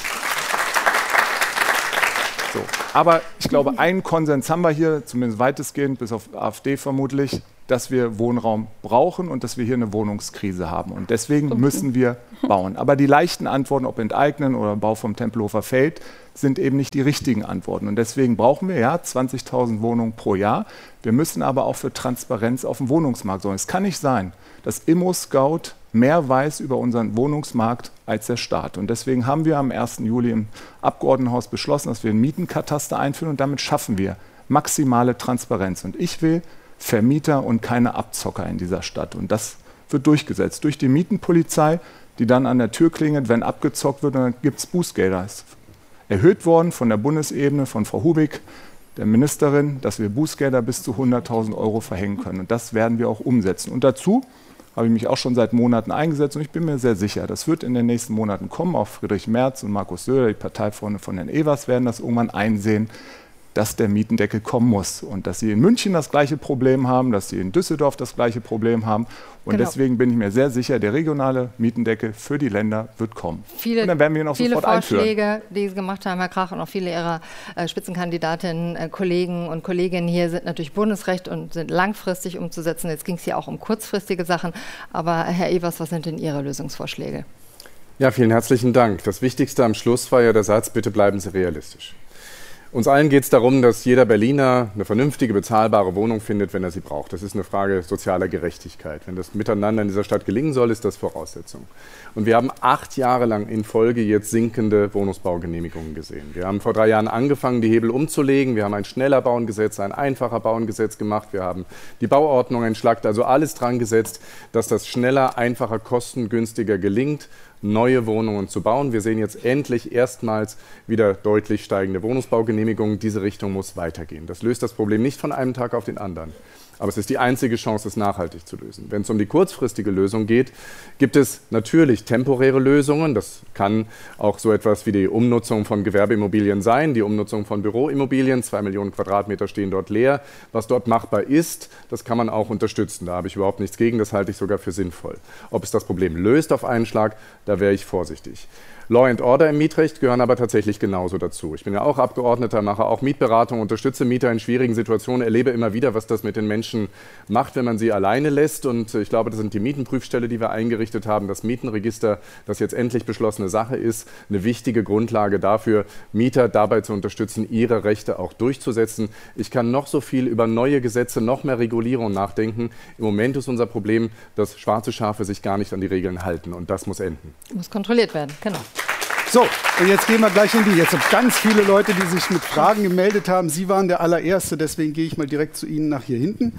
So. Aber ich glaube, einen Konsens haben wir hier, zumindest weitestgehend, bis auf AfD vermutlich, dass wir Wohnraum brauchen und dass wir hier eine Wohnungskrise haben. Und deswegen müssen wir bauen. Aber die leichten Antworten, ob enteignen oder Bau vom Tempelhofer Feld, sind eben nicht die richtigen Antworten. Und deswegen brauchen wir ja zwanzigtausend Wohnungen pro Jahr. Wir müssen aber auch für Transparenz auf dem Wohnungsmarkt sorgen. Es kann nicht sein, dass Immo-Scout mehr weiß über unseren Wohnungsmarkt als der Staat. Und deswegen haben wir am ersten Juli im Abgeordnetenhaus beschlossen, dass wir einen Mietenkataster einführen und damit schaffen wir maximale Transparenz. Und ich will Vermieter und keine Abzocker in dieser Stadt. Und das wird durchgesetzt durch die Mietenpolizei, die dann an der Tür klingelt, wenn abgezockt wird, und dann gibt es Bußgelder. Es ist erhöht worden von der Bundesebene, von Frau Hubig, der Ministerin, dass wir Bußgelder bis zu hunderttausend Euro verhängen können. Und das werden wir auch umsetzen. Und dazu habe ich mich auch schon seit Monaten eingesetzt und ich bin mir sehr sicher, das wird in den nächsten Monaten kommen. Auch Friedrich Merz und Markus Söder, die Parteifreunde von Herrn Evers, werden das irgendwann einsehen, dass der Mietendeckel kommen muss und dass sie in München das gleiche Problem haben, dass sie in Düsseldorf das gleiche Problem haben. Und genau. deswegen bin ich mir sehr sicher, der regionale Mietendeckel für die Länder wird kommen.
Viele,
und dann werden wir ihn auch
viele
sofort
Vorschläge,
einführen.
die Sie gemacht haben, Herr Krach, und auch viele Ihrer äh, Spitzenkandidatinnen, äh, Kollegen und Kolleginnen hier sind natürlich Bundesrecht und sind langfristig umzusetzen. Jetzt ging es hier auch um kurzfristige Sachen. Aber Herr Evers, was sind denn Ihre Lösungsvorschläge?
Ja, vielen herzlichen Dank. Das Wichtigste am Schluss war ja der Satz, bitte bleiben Sie realistisch. Uns allen geht es darum, dass jeder Berliner eine vernünftige, bezahlbare Wohnung findet, wenn er sie braucht. Das ist eine Frage sozialer Gerechtigkeit. Wenn das miteinander in dieser Stadt gelingen soll, ist das Voraussetzung. Und wir haben acht Jahre lang in Folge jetzt sinkende Wohnungsbaugenehmigungen gesehen. Wir haben vor drei Jahren angefangen, die Hebel umzulegen. Wir haben ein schneller Bauengesetz, ein einfacher Bauengesetz gemacht. Wir haben die Bauordnung entschlackt, also alles dran gesetzt, dass das schneller, einfacher, kostengünstiger gelingt, neue Wohnungen zu bauen. Wir sehen jetzt endlich erstmals wieder deutlich steigende Wohnungsbaugenehmigungen. Diese Richtung muss weitergehen. Das löst das Problem nicht von einem Tag auf den anderen. Aber es ist die einzige Chance, es nachhaltig zu lösen. Wenn es um die kurzfristige Lösung geht, gibt es natürlich temporäre Lösungen. Das kann auch so etwas wie die Umnutzung von Gewerbeimmobilien sein, die Umnutzung von Büroimmobilien. Zwei Millionen Quadratmeter stehen dort leer. Was dort machbar ist, das kann man auch unterstützen. Da habe ich überhaupt nichts gegen, das halte ich sogar für sinnvoll. Ob es das Problem löst auf einen Schlag, da wäre ich vorsichtig. Law and Order im Mietrecht gehören aber tatsächlich genauso dazu. Ich bin ja auch Abgeordneter, mache auch Mietberatung, unterstütze Mieter in schwierigen Situationen, erlebe immer wieder, was das mit den Menschen macht, wenn man sie alleine lässt. Und ich glaube, das sind die Mietenprüfstelle, die wir eingerichtet haben, das Mietenregister, das jetzt endlich beschlossene Sache ist, eine wichtige Grundlage dafür, Mieter dabei zu unterstützen, ihre Rechte auch durchzusetzen. Ich kann noch so viel über neue Gesetze, noch mehr Regulierung nachdenken. Im Moment ist unser Problem, dass schwarze Schafe sich gar nicht an die Regeln halten. Und das muss enden.
Muss kontrolliert werden, genau.
So, und jetzt gehen wir gleich in die. Jetzt sind ganz viele Leute, die sich mit Fragen gemeldet haben. Sie waren der allererste, deswegen gehe ich mal direkt zu Ihnen nach hier hinten.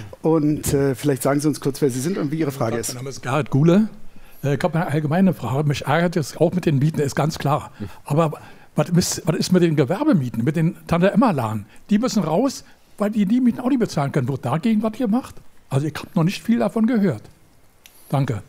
Und äh, vielleicht sagen Sie uns kurz, wer Sie sind und wie Ihre Frage ist.
Mein Name ist Gerhard Guhle. Ich habe eine allgemeine Frage. Mich ärgert es auch mit den Mieten, ist ganz klar. Aber was ist, was ist mit den Gewerbemieten, mit den Tante-Emma-Laden? Die müssen raus, weil die die Mieten auch nicht bezahlen können. Wird dagegen was gemacht? Also ich habe noch nicht viel davon gehört. Danke.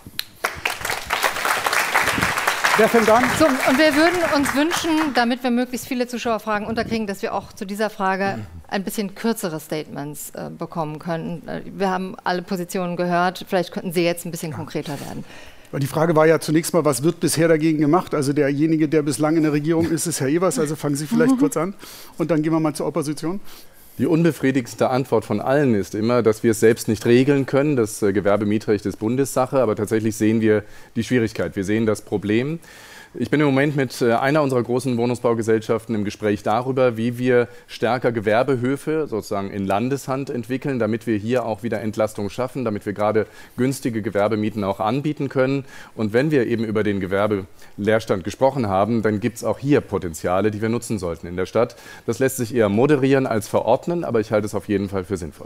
Wer fängt an?
So, und wir würden uns wünschen, damit wir möglichst viele Zuschauerfragen unterkriegen, dass wir auch zu dieser Frage ein bisschen kürzere Statements äh, bekommen können. Wir haben alle Positionen gehört. Vielleicht könnten Sie jetzt ein bisschen konkreter werden.
Die Frage war ja zunächst mal, was wird bisher dagegen gemacht? Also derjenige, der bislang in der Regierung ist, ist Herr Evers. Also fangen Sie vielleicht kurz an und dann gehen wir mal zur Opposition.
Die unbefriedigendste Antwort von allen ist immer, dass wir es selbst nicht regeln können. Das äh, Gewerbemietrecht ist Bundessache, aber tatsächlich sehen wir die Schwierigkeit. Wir sehen das Problem, Ich bin im Moment mit einer unserer großen Wohnungsbaugesellschaften im Gespräch darüber, wie wir stärker Gewerbehöfe sozusagen in Landeshand entwickeln, damit wir hier auch wieder Entlastung schaffen, damit wir gerade günstige Gewerbemieten auch anbieten können. Und wenn wir eben über den Gewerbeleerstand gesprochen haben, dann gibt es auch hier Potenziale, die wir nutzen sollten in der Stadt. Das lässt sich eher moderieren als verordnen, aber ich halte es auf jeden Fall für sinnvoll.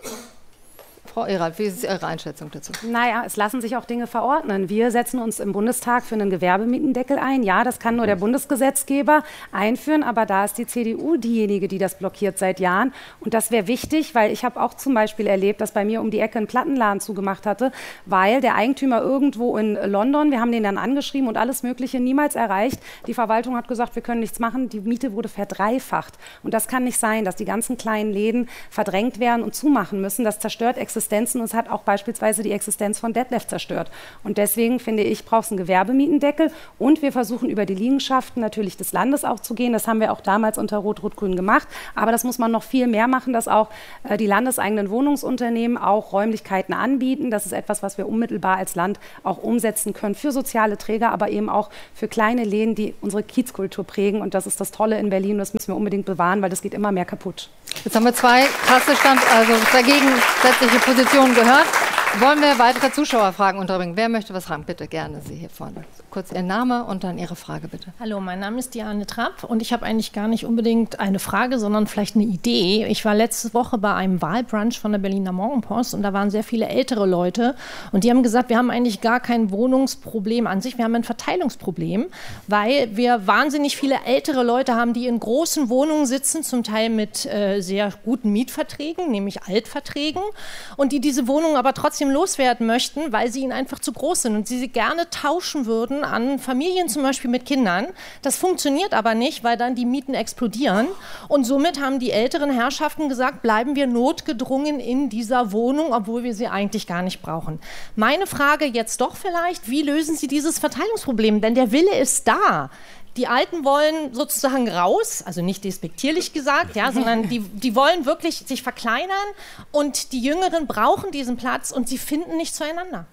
Frau Erath, wie ist Ihre Einschätzung dazu?
Naja, es lassen sich auch Dinge verordnen. Wir setzen uns im Bundestag für einen Gewerbemietendeckel ein. Ja, das kann nur der Bundesgesetzgeber einführen, aber da ist die C D U diejenige, die das blockiert seit Jahren. Und das wäre wichtig, weil ich habe auch zum Beispiel erlebt, dass bei mir um die Ecke ein Plattenladen zugemacht hatte, weil der Eigentümer irgendwo in London, wir haben den dann angeschrieben und alles Mögliche niemals erreicht. Die Verwaltung hat gesagt, wir können nichts machen. Die Miete wurde verdreifacht. Und das kann nicht sein, dass die ganzen kleinen Läden verdrängt werden und zumachen müssen. Das zerstört Existenzen und es hat auch beispielsweise die Existenz von Detlef zerstört. Und deswegen finde ich, braucht es einen Gewerbemietendeckel und wir versuchen über die Liegenschaften natürlich des Landes auch zu gehen. Das haben wir auch damals unter Rot-Rot-Grün gemacht. Aber das muss man noch viel mehr machen, dass auch äh, die landeseigenen Wohnungsunternehmen auch Räumlichkeiten anbieten. Das ist etwas, was wir unmittelbar als Land auch umsetzen können für soziale Träger, aber eben auch für kleine Läden, die unsere Kiezkultur prägen. Und das ist das Tolle in Berlin. Das müssen wir unbedingt bewahren, weil das geht immer mehr kaputt.
Jetzt haben wir zwei krasse Stand, also dagegensätzliche Positionen gehört. Wollen wir weitere Zuschauerfragen unterbringen? Wer möchte was fragen? Bitte, gerne, Sie hier vorne. Kurz Ihr Name und dann Ihre Frage, bitte.
Hallo, mein Name ist Diane Trapp und ich habe eigentlich gar nicht unbedingt eine Frage, sondern vielleicht eine Idee. Ich war letzte Woche bei einem Wahlbrunch von der Berliner Morgenpost und da waren sehr viele ältere Leute und die haben gesagt, wir haben eigentlich gar kein Wohnungsproblem an sich, wir haben ein Verteilungsproblem, weil wir wahnsinnig viele ältere Leute haben, die in großen Wohnungen sitzen, zum Teil mit äh, sehr guten Mietverträgen, nämlich Altverträgen, und die diese Wohnungen aber trotzdem loswerden möchten, weil sie ihnen einfach zu groß sind und sie sie gerne tauschen würden an Familien zum Beispiel mit Kindern. Das funktioniert aber nicht, weil dann die Mieten explodieren und somit haben die älteren Herrschaften gesagt, bleiben wir notgedrungen in dieser Wohnung, obwohl wir sie eigentlich gar nicht brauchen. Meine Frage jetzt doch vielleicht, wie lösen Sie dieses Verteilungsproblem? Denn der Wille ist da. Die Alten wollen sozusagen raus, also nicht despektierlich gesagt, ja, sondern die, die wollen wirklich sich verkleinern und die Jüngeren brauchen diesen Platz und sie finden nicht zueinander.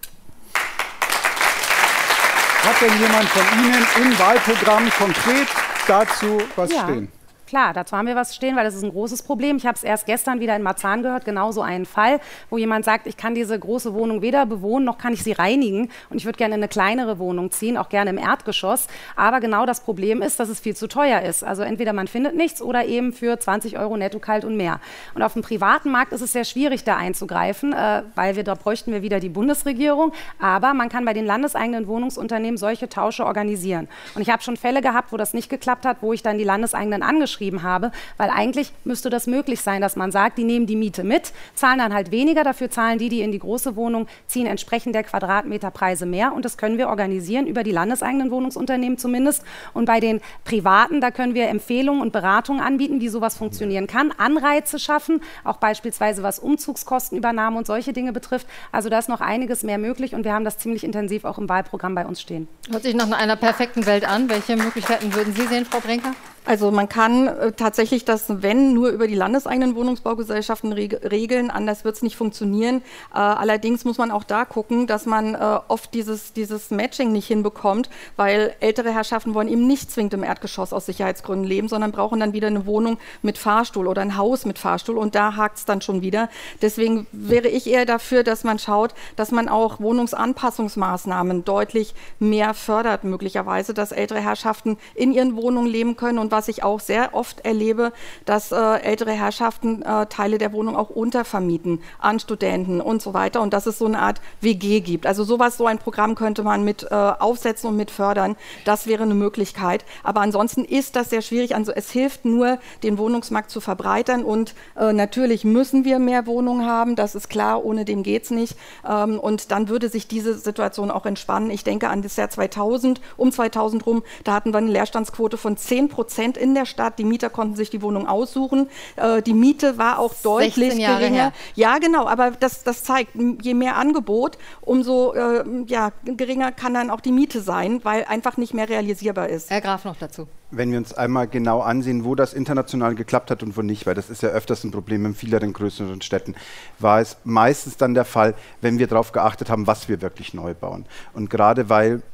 Hat denn jemand von Ihnen im Wahlprogramm konkret dazu was
ja.
stehen?
Klar, dazu haben wir was stehen, weil das ist ein großes Problem. Ich habe es erst gestern wieder in Marzahn gehört, genau so einen Fall, wo jemand sagt, ich kann diese große Wohnung weder bewohnen, noch kann ich sie reinigen und ich würde gerne in eine kleinere Wohnung ziehen, auch gerne im Erdgeschoss. Aber genau das Problem ist, dass es viel zu teuer ist. Also entweder man findet nichts oder eben für zwanzig Euro netto kalt und mehr. Und auf dem privaten Markt ist es sehr schwierig, da einzugreifen, äh, weil wir da bräuchten wir wieder die Bundesregierung. Aber man kann bei den landeseigenen Wohnungsunternehmen solche Tausche organisieren. Und ich habe schon Fälle gehabt, wo das nicht geklappt hat, wo ich dann die Landeseigenen angeschrieben habe, weil eigentlich müsste das möglich sein, dass man sagt, die nehmen die Miete mit, zahlen dann halt weniger, dafür zahlen die, die in die große Wohnung ziehen, entsprechend der Quadratmeterpreise mehr und das können wir organisieren über die landeseigenen Wohnungsunternehmen zumindest und bei den Privaten, da können wir Empfehlungen und Beratungen anbieten, wie sowas funktionieren kann, Anreize schaffen, auch beispielsweise was Umzugskostenübernahme und solche Dinge betrifft, also da ist noch einiges mehr möglich und wir haben das ziemlich intensiv auch im Wahlprogramm bei uns stehen.
Hört sich nach einer perfekten Welt an. Welche Möglichkeiten würden Sie sehen, Frau Brinker?
Also man kann äh, tatsächlich das, wenn, nur über die landeseigenen Wohnungsbaugesellschaften reg regeln, anders wird es nicht funktionieren. Äh, allerdings muss man auch da gucken, dass man äh, oft dieses, dieses Matching nicht hinbekommt, weil ältere Herrschaften wollen eben nicht zwingend im Erdgeschoss aus Sicherheitsgründen leben, sondern brauchen dann wieder eine Wohnung mit Fahrstuhl oder ein Haus mit Fahrstuhl und da hakt es dann schon wieder. Deswegen wäre ich eher dafür, dass man schaut, dass man auch Wohnungsanpassungsmaßnahmen deutlich mehr fördert, möglicherweise, dass ältere Herrschaften in ihren Wohnungen leben können und was ich auch sehr oft erlebe, dass äh, ältere Herrschaften äh, Teile der Wohnung auch untervermieten an Studenten und so weiter und dass es so eine Art W G gibt. Also sowas, so ein Programm könnte man mit äh, aufsetzen und mit fördern. Das wäre eine Möglichkeit. Aber ansonsten ist das sehr schwierig. Also es hilft nur, den Wohnungsmarkt zu verbreitern und äh, natürlich müssen wir mehr Wohnungen haben. Das ist klar, ohne dem geht es nicht. Ähm, und dann würde sich diese Situation auch entspannen. Ich denke an das Jahr zweitausend, um zweitausend rum, da hatten wir eine Leerstandsquote von zehn Prozent in der Stadt. Die Mieter konnten sich die Wohnung aussuchen. Äh, die Miete war auch deutlich geringer. Her. Ja, genau, aber das, das zeigt, je mehr Angebot, umso äh, ja, geringer kann dann auch die Miete sein, weil einfach nicht mehr realisierbar ist.
Herr Graf noch dazu.
Wenn wir uns einmal genau ansehen, wo das international geklappt hat und wo nicht, weil das ist ja öfters ein Problem in vielen größeren Städten, war es meistens dann der Fall, wenn wir darauf geachtet haben, was wir wirklich neu bauen. Und gerade weil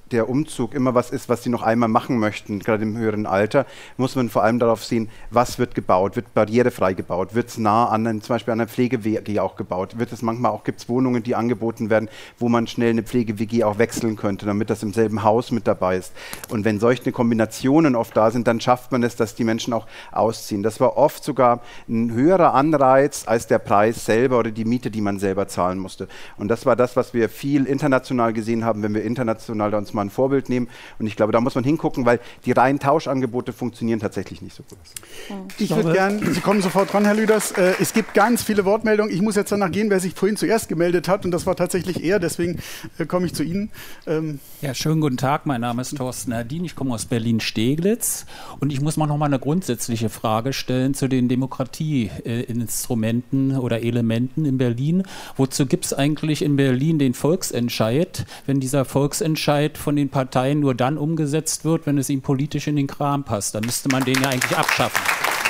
der Umzug immer was ist, was sie noch einmal machen möchten, gerade im höheren Alter, muss man vor allem darauf sehen, was wird gebaut, wird barrierefrei gebaut, wird es nah an, zum Beispiel an einer Pflege-W G auch gebaut, wird es manchmal auch, gibt es Wohnungen, die angeboten werden, wo man schnell eine Pflege-W G auch wechseln könnte, damit das im selben Haus mit dabei ist. Und wenn solche Kombinationen oft da sind, dann schafft man es, dass die Menschen auch ausziehen. Das war oft sogar ein höherer Anreiz als der Preis selber oder die Miete, die man selber zahlen musste. Und das war das, was wir viel international gesehen haben, wenn wir international da uns mal ein Vorbild nehmen. Und ich glaube, da muss man hingucken, weil die reinen Tauschangebote funktionieren tatsächlich nicht so gut.
Ich würde gern, Sie kommen sofort dran, Herr Lüders. Äh, es gibt ganz viele Wortmeldungen. Ich muss jetzt danach gehen, wer sich vorhin zuerst gemeldet hat. Und das war tatsächlich er. Deswegen äh, komme ich zu Ihnen. Ähm
ja, schönen guten Tag. Mein Name ist Thorsten Hardin. Ich komme aus Berlin-Steglitz. Und ich muss mal noch mal eine grundsätzliche Frage stellen zu den Demokratieinstrumenten oder Elementen in Berlin. Wozu gibt es eigentlich in Berlin den Volksentscheid, wenn dieser Volksentscheid von den Parteien nur dann umgesetzt wird, wenn es ihm politisch in den Kram passt? Dann müsste man den ja eigentlich abschaffen.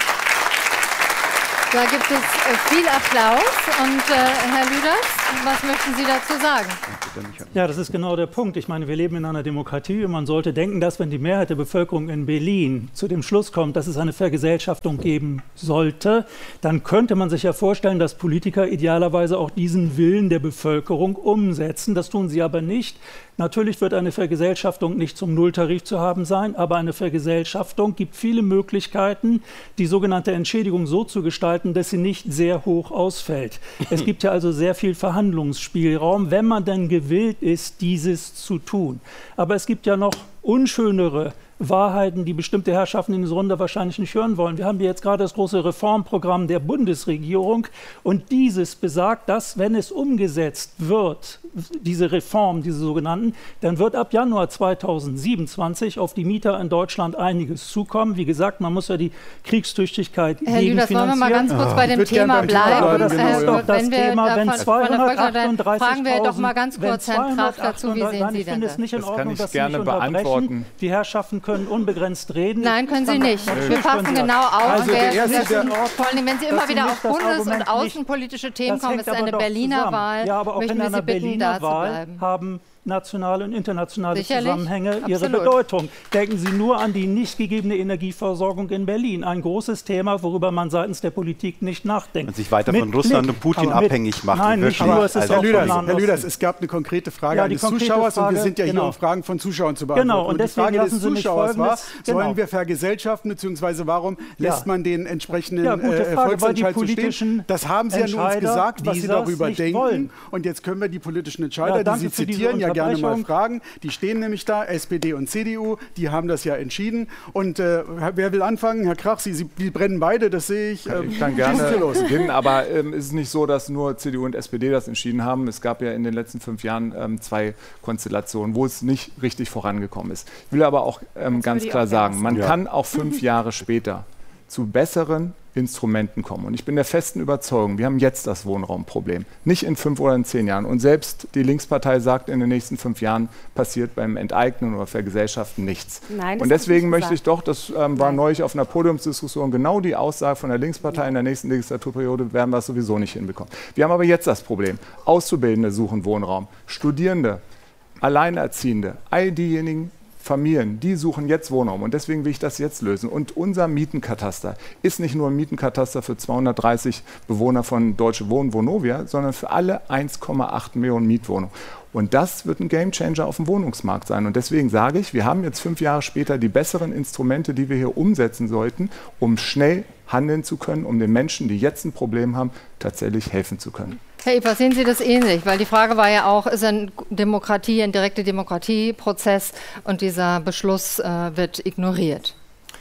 Da gibt es äh, viel Applaus. Und äh, Herr Lüders, was möchten Sie dazu sagen?
Ja, das ist genau der Punkt. Ich meine, wir leben in einer Demokratie und man sollte denken, dass wenn die Mehrheit der Bevölkerung in Berlin zu dem Schluss kommt, dass es eine Vergesellschaftung geben sollte, dann könnte man sich ja vorstellen, dass Politiker idealerweise auch diesen Willen der Bevölkerung umsetzen. Das tun sie aber nicht. Natürlich wird eine Vergesellschaftung nicht zum Nulltarif zu haben sein, aber eine Vergesellschaftung gibt viele Möglichkeiten, die sogenannte Entschädigung so zu gestalten, dass sie nicht sehr hoch ausfällt. Es gibt ja also sehr viel Verhandlungsspielraum, wenn man denn gewillt ist, dieses zu tun. Aber es gibt ja noch unschönere Wahrheiten, die bestimmte Herrschaften in dieser Runde wahrscheinlich nicht hören wollen. Wir haben hier jetzt gerade das große Reformprogramm der Bundesregierung und dieses besagt, dass, wenn es umgesetzt wird, diese Reform, diese sogenannten, dann wird ab Januar zweitausendsiebenundzwanzig auf die Mieter in Deutschland einiges zukommen. Wie gesagt, man muss ja die Kriegstüchtigkeit
Herr Lüders, wollen wir mal ganz kurz bei dem Thema bleiben?
Aber das ist doch das Thema, wenn zweihundertachtunddreißig
fragen wir doch mal ganz kurz Herrn Kraft dazu, wie sehen Sie
Ich finde
das?
es nicht in
Das
Ordnung,
kann ich
dass Sie
gerne
mich unterbrechen.
beantworten.
Die Herrschaften können unbegrenzt reden.
Nein, können Sie nicht. Wir passen genau auf.
Also der
wer,
erste,
wer,
der-
vor allem, wenn Sie immer
Sie
wieder
nicht
auf
das
bundes-
Argument
und außenpolitische Themen
Das
kommen,
hängt
ist eine
aber doch
Berliner
zusammen.
Wahl.
Ja, aber auch
Möchten
in
wir
einer
Sie bitten,
Berliner
da zu
Wahl
bleiben.
haben nationale und internationale
Sicherlich.
Zusammenhänge ihre
Absolut.
Bedeutung. Denken Sie nur an die nicht gegebene Energieversorgung in Berlin. Ein großes Thema, worüber man seitens der Politik nicht nachdenkt.
Und sich weiter
Mit
von Russland
Blick-
und Putin
aber mit-
abhängig machen.
Nein, nicht
Wirklich.
nur, es ist
Also
auch
Herr Lüders,
von
Herr Lüders,
Osten.
es gab eine konkrete Frage
Ja, die
eines
konkrete
Zuschauers und wir
Frage,
sind ja hier,
genau.
um Fragen von Zuschauern zu beantworten.
Genau, und
und die
deswegen
Frage
lassen
des
Sie mich
Zuschauers war,
Folgendes- genau.
sollen wir vergesellschaften, beziehungsweise warum
Ja.
lässt man den entsprechenden
Ja, gute
äh,
Frage, weil die
Volksentscheid so
politischen
stehen? Das haben Sie ja nur uns
Entscheider
gesagt, was Sie
dieses
darüber
nicht
denken.
wollen.
Und jetzt können wir die politischen Entscheider,
Ja,
die
danke
Sie
für diese
zitieren, ja gerne mal
Unterbrechung.
fragen. Die stehen nämlich da, S P D und C D U, die haben das ja entschieden. Und äh, wer will anfangen? Herr Krach, Sie, Sie die brennen beide, das sehe ich. Ähm,
Ich kann
schießen Sie
gerne
los.
beginnen, aber ähm, es ist nicht so, dass nur C D U und S P D das entschieden haben. Es gab ja in den letzten fünf Jahren ähm, zwei Konstellationen, wo es nicht richtig vorangekommen ist. Ich will aber auch ähm, ganz
würde ich
klar
auch
sagen,
gerne
man
sagen.
kann auch fünf Jahre später zu besseren Instrumenten kommen. Und ich bin der festen Überzeugung, wir haben jetzt das Wohnraumproblem, nicht in fünf oder in zehn Jahren. Und selbst die Linkspartei sagt, in den nächsten fünf Jahren passiert beim Enteignen oder Vergesellschaften nichts.
Nein, das
und
hab ich
deswegen
nicht
möchte ich doch, das ähm, war neulich auf einer Podiumsdiskussion genau die Aussage von der Linkspartei, in der nächsten Legislaturperiode werden wir es sowieso nicht hinbekommen. Wir haben aber jetzt das Problem, Auszubildende suchen Wohnraum, Studierende, Alleinerziehende, all diejenigen Familien, die suchen jetzt Wohnraum und deswegen will ich das jetzt lösen. Und unser Mietenkataster ist nicht nur ein Mietenkataster für zweihundertdreißig Bewohner von Deutsche Wohnen, Vonovia, sondern für alle eins Komma acht Millionen Mietwohnungen. Und das wird ein Gamechanger auf dem Wohnungsmarkt sein. Und deswegen sage ich, wir haben jetzt fünf Jahre später die besseren Instrumente, die wir hier umsetzen sollten, um schnell handeln zu können, um den Menschen, die jetzt ein Problem haben, tatsächlich helfen zu können.
Herr Evers, sehen Sie das ähnlich? Weil die Frage war ja auch, ist ein Demokratie, ein direkter Demokratieprozess und dieser Beschluss äh, wird ignoriert?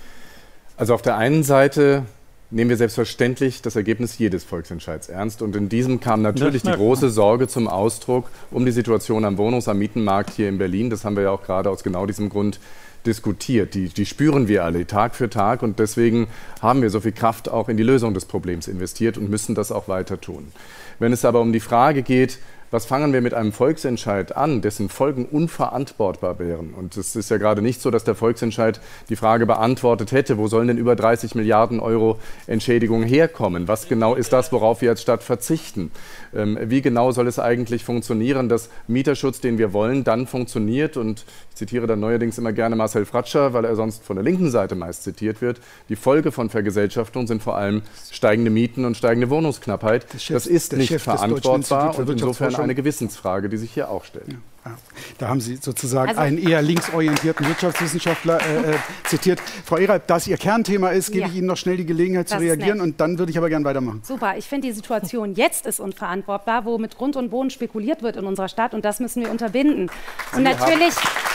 Also auf der einen Seite nehmen wir selbstverständlich das Ergebnis jedes Volksentscheids ernst. Und in diesem kam natürlich die große Sorge zum Ausdruck um die Situation am Wohnungs-, am Mietenmarkt hier in Berlin. Das haben wir ja auch gerade aus genau diesem Grund diskutiert. Die, die spüren wir alle Tag für Tag und deswegen haben wir so viel Kraft auch in die Lösung des Problems investiert und müssen das auch weiter tun. Wenn es aber um die Frage geht, was fangen wir mit einem Volksentscheid an, dessen Folgen unverantwortbar wären? Und es ist ja gerade nicht so, dass der Volksentscheid die Frage beantwortet hätte, wo sollen denn über dreißig Milliarden Euro Entschädigung herkommen? Was genau ist das, worauf wir als Stadt verzichten? Ähm, wie genau soll es eigentlich funktionieren, dass Mieterschutz, den wir wollen, dann funktioniert? Und ich zitiere dann neuerdings immer gerne Marcel Fratscher, weil er sonst von der linken Seite meist zitiert wird. Die Folge von Vergesellschaftung sind vor allem steigende Mieten und steigende Wohnungsknappheit. Chef, das ist nicht verantwortbar und insofern eine Gewissensfrage, die sich hier auch stellt.
Ja. Da haben Sie sozusagen
Also,
einen eher linksorientierten Wirtschaftswissenschaftler äh, äh, zitiert. Frau Ehreit, da es Ihr Kernthema ist, gebe
Ja.
ich Ihnen noch schnell die Gelegenheit
Das
zu
ist
reagieren
nett.
und dann würde ich aber gerne weitermachen.
Super, ich finde die Situation jetzt ist unverantwortbar, wo mit Grund und Boden spekuliert wird in unserer Stadt und das müssen wir unterbinden. Und natürlich,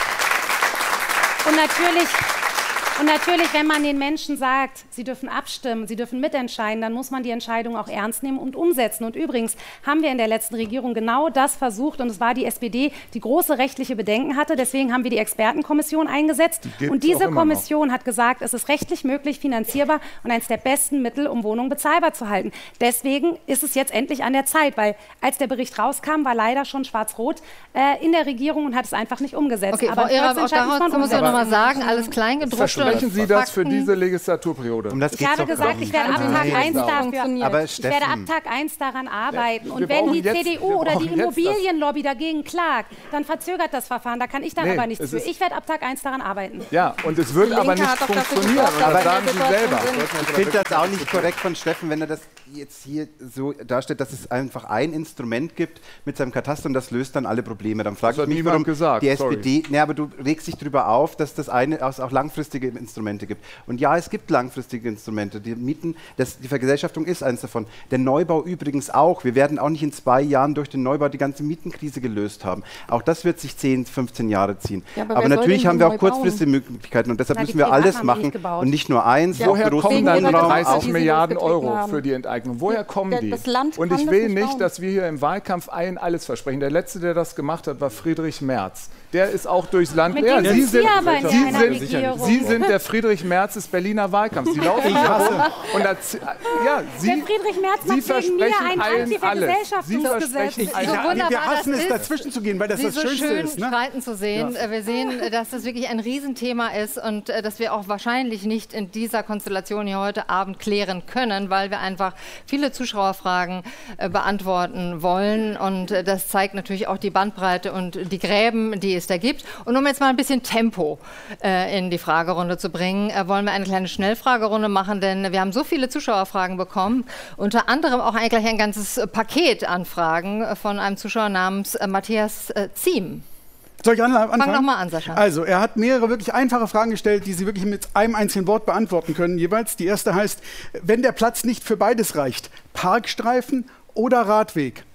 und natürlich Und natürlich, wenn man den Menschen sagt, sie dürfen abstimmen, sie dürfen mitentscheiden, dann muss man die Entscheidung auch ernst nehmen und umsetzen. Und übrigens haben wir in der letzten Regierung genau das versucht und es war die S P D, die große rechtliche Bedenken hatte. Deswegen haben wir die Expertenkommission eingesetzt.
Die
Und diese Kommission hat gesagt, es ist rechtlich möglich, finanzierbar und eines der besten Mittel, um Wohnungen bezahlbar zu halten. Deswegen ist es jetzt endlich an der Zeit, weil als der Bericht rauskam, war leider schon schwarz-rot äh, in der Regierung und hat es einfach nicht umgesetzt.
Okay,
Aber
Frau Ehrer, auch
Volksentscheid muss man
daraus muss ich noch mal
umsetzen.
sagen, alles kleingedruckte
Versprechen Sie das für
Fakten.
diese Legislaturperiode?
Um das
Ich
geht's
habe
doch
gesagt,
gar
ich
nicht.
werde ab Tag
Nein.
eins dafür,
Aber
ich werde ab
Steffen.
Tag eins daran arbeiten.
Wir
Und wenn die
brauchen jetzt-
C D U
wir
oder die
brauchen jetzt das-
Immobilienlobby dagegen klagt, dann verzögert das Verfahren. Da kann ich dann
Nee,
aber nichts
es
für.
ist-
Ich werde ab Tag eins daran arbeiten.
Ja, und es wird
Die
aber
Linke
nicht
hat doch dafür
funktionieren.
gesorgt,
Und
dass
das
wir
sagen
in
Sie
der
selber.
Situation
Ich finde das auch nicht korrekt von Steffen, wenn er das jetzt hier so darstellt, dass es einfach ein Instrument gibt mit seinem Kataster und das löst dann alle Probleme. Dann frage
Das
ich
hat
mich,
niemand
warum
gesagt,
die
sorry.
S P D, ne, aber du regst dich darüber auf, dass das eine auch auch langfristige Instrumente gibt. Und ja, es gibt langfristige Instrumente. Die Mieten, das, die Vergesellschaftung ist eins davon. Der Neubau übrigens auch. Wir werden auch nicht in zwei Jahren durch den Neubau die ganze Mietenkrise gelöst haben. Auch das wird sich zehn, fünfzehn Jahre ziehen.
Ja, aber
aber
wer soll
natürlich
denn
haben wir
neu
auch kurzfristige
bauen?
Möglichkeiten und deshalb
Na, die
müssen wir
Privaten
alles
haben
machen
nicht gebaut.
und nicht nur eins.
Ja,
auch
woher
großen
kommen dann die
Wohnraum,
dreißig
auch-
Milliarden
losgetreten
Euro
haben?
für die Enteignung? Woher kommen
Der-
die?
das Land
Und
kann
ich
das
will
nicht
nicht,
bauen.
dass wir hier im Wahlkampf allen alles versprechen. Der Letzte, der das gemacht hat, war Friedrich Merz. Der ist auch durchs Land.
Mit
Ja,
dem
Sie
sind Sie aber in
Sie
einer
sind,
Regierung.
Sie sind der Friedrich Merz des Berliner Wahlkampfs. Sie laufen
Ich
hier
hasse-
rum und erz- ja, Sie,
Der Friedrich Merz
Sie
macht wegen mir
versprechen
ein
allen alles. Sie
Anti-Vergesellschaftungsgesetz.
versprechen allen
So
Ja,
wunderbar
wir hassen
das
es,
ist,
dazwischen zu gehen, weil das
Sie
das
so
Schönste
schön
ist. Ne?
streiten zu sehen.
Ja.
Äh, Wir sehen, äh, dass das wirklich ein Riesenthema ist und äh, dass wir auch wahrscheinlich nicht in dieser Konstellation hier heute Abend klären können, weil wir einfach viele Zuschauerfragen äh, beantworten wollen. Und äh, das zeigt natürlich auch die Bandbreite und die Gräben, die es da gibt. Und um jetzt mal ein bisschen Tempo äh, in die Fragerunde zu bringen, äh, wollen wir eine kleine Schnellfragerunde machen, denn wir haben so viele Zuschauerfragen bekommen. Unter anderem auch eigentlich ein ganzes äh, Paket an Fragen äh, von einem Zuschauer namens äh, Matthias äh, Ziem.
Soll ich an, anfangen?
Fang doch mal an, Sascha.
Also, er hat mehrere wirklich einfache Fragen gestellt, die Sie wirklich mit einem einzigen Wort beantworten können jeweils. Die erste heißt, wenn der Platz nicht für beides reicht, Parkstreifen oder Radweg?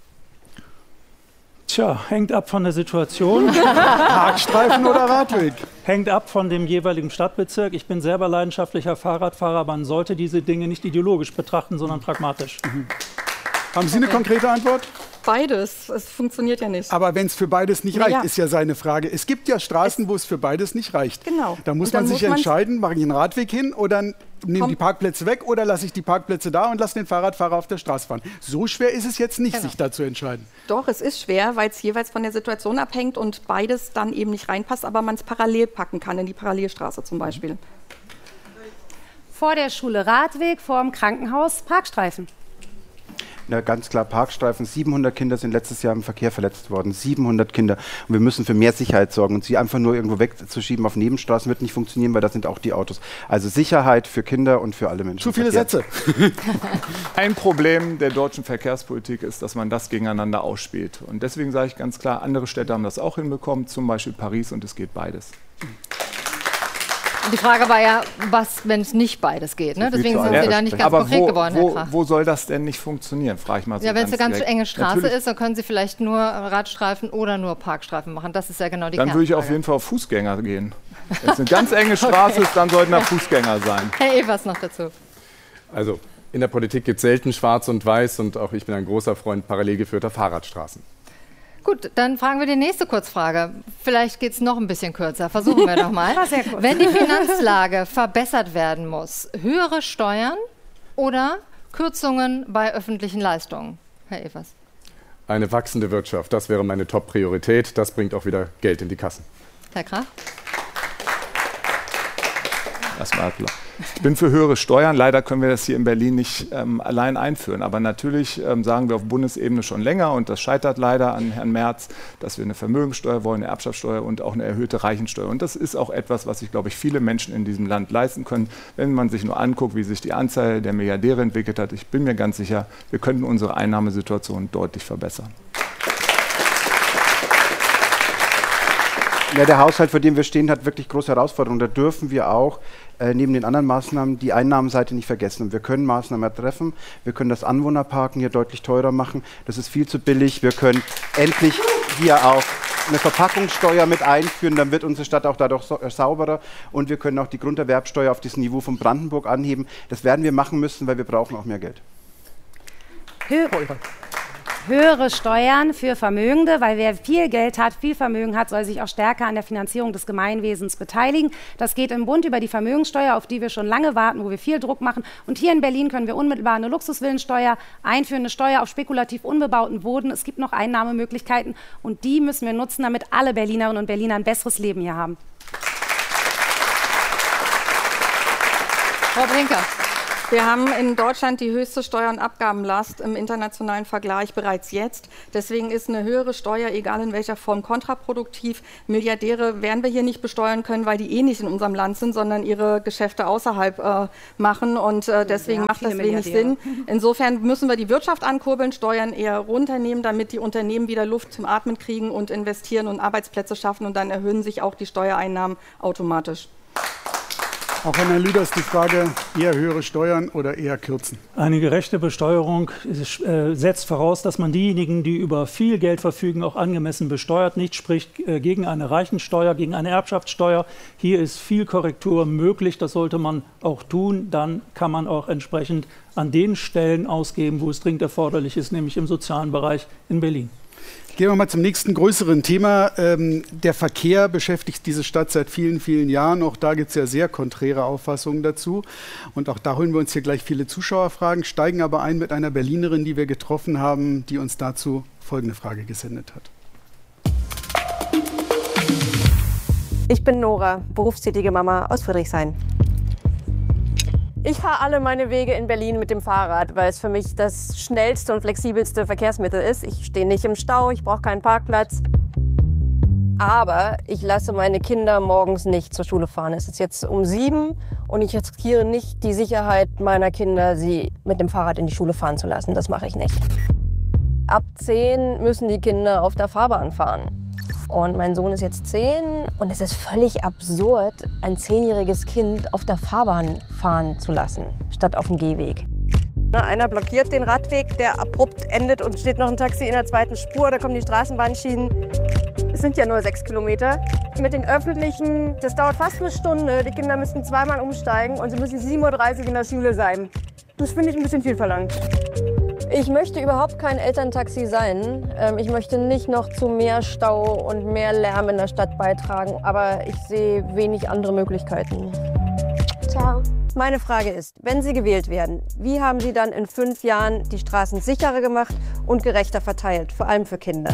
Tja, hängt ab von der Situation.
Parkstreifen oder Radweg?
Hängt ab von dem jeweiligen Stadtbezirk. Ich bin selber leidenschaftlicher Fahrradfahrer. Man sollte diese Dinge nicht ideologisch betrachten, sondern pragmatisch.
Mhm. Haben Sie eine konkrete Antwort?
Beides. Es funktioniert ja nicht.
Aber wenn es für beides nicht
Na
reicht,
ja.
ist ja seine Frage. Es gibt ja Straßen, wo es für beides nicht reicht.
Genau.
Da muss
Und dann
man sich
muss man's-
entscheiden, mache ich einen Radweg hin oder nehme
Komm.
die Parkplätze weg oder lasse ich die Parkplätze da und lasse den Fahrradfahrer auf der Straße fahren. So schwer ist es jetzt nicht,
Genau.
sich da zu entscheiden.
Doch, es ist schwer, weil es jeweils von der Situation abhängt und beides dann eben nicht reinpasst, aber man es parallel packen kann, in die Parallelstraße zum Beispiel.
Vor der Schule Radweg, vor dem Krankenhaus Parkstreifen.
Na, ganz klar, Parkstreifen. siebenhundert Kinder sind letztes Jahr im Verkehr verletzt worden. siebenhundert Kinder. Und wir müssen für mehr Sicherheit sorgen. Und sie einfach nur irgendwo wegzuschieben auf Nebenstraßen wird nicht funktionieren, weil da sind auch die Autos. Also Sicherheit für Kinder und für alle Menschen.
Zu viele
Verkehr.
Sätze.
Ein Problem der deutschen Verkehrspolitik ist, dass man das gegeneinander ausspielt. Und deswegen sage ich ganz klar, andere Städte haben das auch hinbekommen, zum Beispiel Paris, und es geht beides.
Die Frage war ja, was, wenn es nicht beides geht. Ne? Deswegen sind Sie da nicht ganz
Aber
konkret
wo,
geworden, Herr
wo,
Krach.
wo soll das denn nicht funktionieren, frage ich mal so
Ja, wenn es eine ganz
direkt.
enge Straße
Natürlich,
ist, dann können Sie vielleicht nur Radstreifen oder nur Parkstreifen machen. Das ist ja genau die
Dann würde ich auf
Kernfrage.
jeden Fall auf Fußgänger gehen. Wenn es eine ganz enge Straße
Okay.
ist, dann sollten da Fußgänger sein.
Herr Evers noch dazu.
Also in der Politik gibt es selten schwarz und weiß und auch ich bin ein großer Freund parallel geführter Fahrradstraßen.
Gut, dann fragen wir die nächste Kurzfrage. Vielleicht geht es noch ein bisschen kürzer. Versuchen wir doch mal.
War sehr kurz.
Wenn die Finanzlage verbessert werden muss, höhere Steuern oder Kürzungen bei öffentlichen Leistungen? Herr Evers.
eine wachsende Wirtschaft. Das wäre meine Top-Priorität. Das bringt auch wieder Geld in die Kassen.
Herr Graf?
Erstmal Ich bin für höhere Steuern. Leider können wir das hier in Berlin nicht ähm, allein einführen. Aber natürlich ähm, sagen wir auf Bundesebene schon länger, und das scheitert leider an Herrn Merz, dass wir eine Vermögensteuer wollen, eine Erbschaftssteuer und auch eine erhöhte Reichensteuer. Und das ist auch etwas, was sich, glaube ich, viele Menschen in diesem Land leisten können, wenn man sich nur anguckt, wie sich die Anzahl der Milliardäre entwickelt hat. Ich bin mir ganz sicher, wir könnten unsere Einnahmesituation deutlich verbessern.
Ja, der Haushalt, vor dem wir stehen, hat wirklich große Herausforderungen. Da dürfen wir auch äh, neben den anderen Maßnahmen die Einnahmenseite nicht vergessen. Und wir können Maßnahmen treffen. Wir können das Anwohnerparken hier deutlich teurer machen. Das ist viel zu billig. Wir können endlich hier auch eine Verpackungssteuer mit einführen. Dann wird unsere Stadt auch dadurch so, äh, sauberer. Und wir können auch die Grunderwerbsteuer auf das Niveau von Brandenburg anheben. Das werden wir machen müssen, weil wir brauchen auch mehr Geld.
Höhere, höhere Steuern für Vermögende, weil wer viel Geld hat, viel Vermögen hat, soll sich auch stärker an der Finanzierung des Gemeinwesens beteiligen. Das geht im Bund über die Vermögenssteuer, auf die wir schon lange warten, wo wir viel Druck machen. Und hier in Berlin können wir unmittelbar eine Luxusvillensteuer einführen, eine Steuer auf spekulativ unbebauten Boden. Es gibt noch Einnahmemöglichkeiten und die müssen wir nutzen, damit alle Berlinerinnen und Berliner ein besseres Leben hier haben.
Frau Brinker. Wir haben in Deutschland die höchste Steuer- und Abgabenlast im internationalen Vergleich bereits jetzt. Deswegen ist eine höhere Steuer, egal in welcher Form, kontraproduktiv. Milliardäre werden wir hier nicht besteuern können, weil die eh nicht in unserem Land sind, sondern ihre Geschäfte außerhalb äh, machen. Und äh, deswegen macht das wenig Sinn. Insofern müssen wir die Wirtschaft ankurbeln, Steuern eher runternehmen, damit die Unternehmen wieder Luft zum Atmen kriegen und investieren und Arbeitsplätze schaffen. Und dann erhöhen sich auch die Steuereinnahmen automatisch.
Auch an Herrn Lüders die Frage, eher höhere Steuern oder eher kürzen?
Eine gerechte Besteuerung ist, äh, setzt voraus, dass man diejenigen, die über viel Geld verfügen, auch angemessen besteuert. Nicht spricht äh, gegen eine Reichensteuer, gegen eine Erbschaftssteuer. Hier ist viel Korrektur möglich, das sollte man auch tun. Dann kann man auch entsprechend an den Stellen ausgeben, wo es dringend erforderlich ist, nämlich im sozialen Bereich in Berlin.
Gehen wir mal zum nächsten größeren Thema. Ähm, der Verkehr beschäftigt diese Stadt seit vielen, vielen Jahren. Auch da gibt es ja sehr konträre Auffassungen dazu. Und auch da holen wir uns hier gleich viele Zuschauerfragen, steigen aber ein mit einer Berlinerin, die wir getroffen haben, die uns dazu folgende Frage gesendet hat.
Ich bin Nora, berufstätige Mama aus Friedrichshain. Ich fahre alle meine Wege in Berlin mit dem Fahrrad, weil es für mich das schnellste und flexibelste Verkehrsmittel ist. Ich stehe nicht im Stau, ich brauche keinen Parkplatz. Aber ich lasse meine Kinder morgens nicht zur Schule fahren. Es ist jetzt um sieben und ich riskiere nicht die Sicherheit meiner Kinder, sie mit dem Fahrrad in die Schule fahren zu lassen. Das mache ich nicht. Ab zehn müssen die Kinder auf der Fahrbahn fahren. Und mein Sohn ist jetzt zehn und es ist völlig absurd, ein zehnjähriges Kind auf der Fahrbahn fahren zu lassen, statt auf dem Gehweg. Einer blockiert den Radweg, der abrupt endet und steht noch ein Taxi in der zweiten Spur, da kommen die Straßenbahnschienen. Es sind ja nur sechs Kilometer. Mit den Öffentlichen, das dauert fast eine Stunde. Die Kinder müssen zweimal umsteigen und sie müssen sieben Uhr dreißig in der Schule sein. Das finde ich ein bisschen viel verlangt. Ich möchte überhaupt kein Elterntaxi sein. Ich möchte nicht noch zu mehr Stau und mehr Lärm in der Stadt beitragen, aber ich sehe wenig andere Möglichkeiten. Ciao. Meine Frage ist, wenn Sie gewählt werden, wie haben Sie dann in fünf Jahren die Straßen sicherer gemacht und gerechter verteilt, vor allem für Kinder?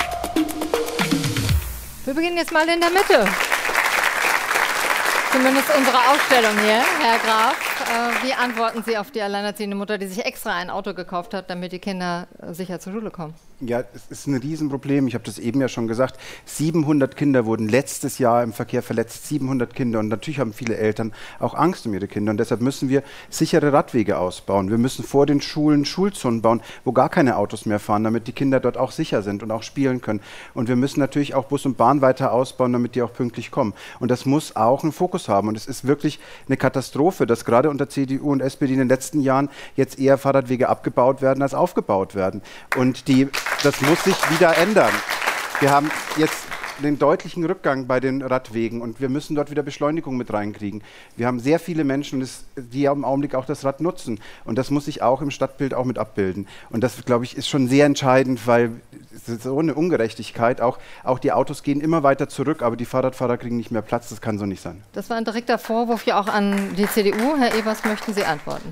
Wir beginnen jetzt mal in der Mitte. Zumindest unsere Aufstellung hier, Herr Graf. Äh, wie antworten Sie auf die alleinerziehende Mutter, die sich extra ein Auto gekauft hat, damit die Kinder äh, sicher zur Schule kommen?
Ja, es ist ein Riesenproblem. Ich habe das eben ja schon gesagt. siebenhundert Kinder wurden letztes Jahr im Verkehr verletzt. siebenhundert Kinder. Und natürlich haben viele Eltern auch Angst um ihre Kinder. Und deshalb müssen wir sichere Radwege ausbauen. Wir müssen vor den Schulen Schulzonen bauen, wo gar keine Autos mehr fahren, damit die Kinder dort auch sicher sind und auch spielen können. Und wir müssen natürlich auch Bus und Bahn weiter ausbauen, damit die auch pünktlich kommen. Und das muss auch einen Fokus haben. Und es ist wirklich eine Katastrophe, dass gerade unter C D U und S P D in den letzten Jahren jetzt eher Fahrradwege abgebaut werden als aufgebaut werden. Und die Das muss sich wieder ändern. Wir haben jetzt den deutlichen Rückgang bei den Radwegen und wir müssen dort wieder Beschleunigung mit reinkriegen. Wir haben sehr viele Menschen, die im Augenblick auch das Rad nutzen und das muss sich auch im Stadtbild auch mit abbilden. Und das, glaube ich, ist schon sehr entscheidend, weil es ist so eine Ungerechtigkeit. Auch, auch die Autos gehen immer weiter zurück, aber die Fahrradfahrer kriegen nicht mehr Platz. Das kann so nicht sein.
Das war ein direkter Vorwurf ja auch an die C D U. Herr Evers, möchten Sie antworten?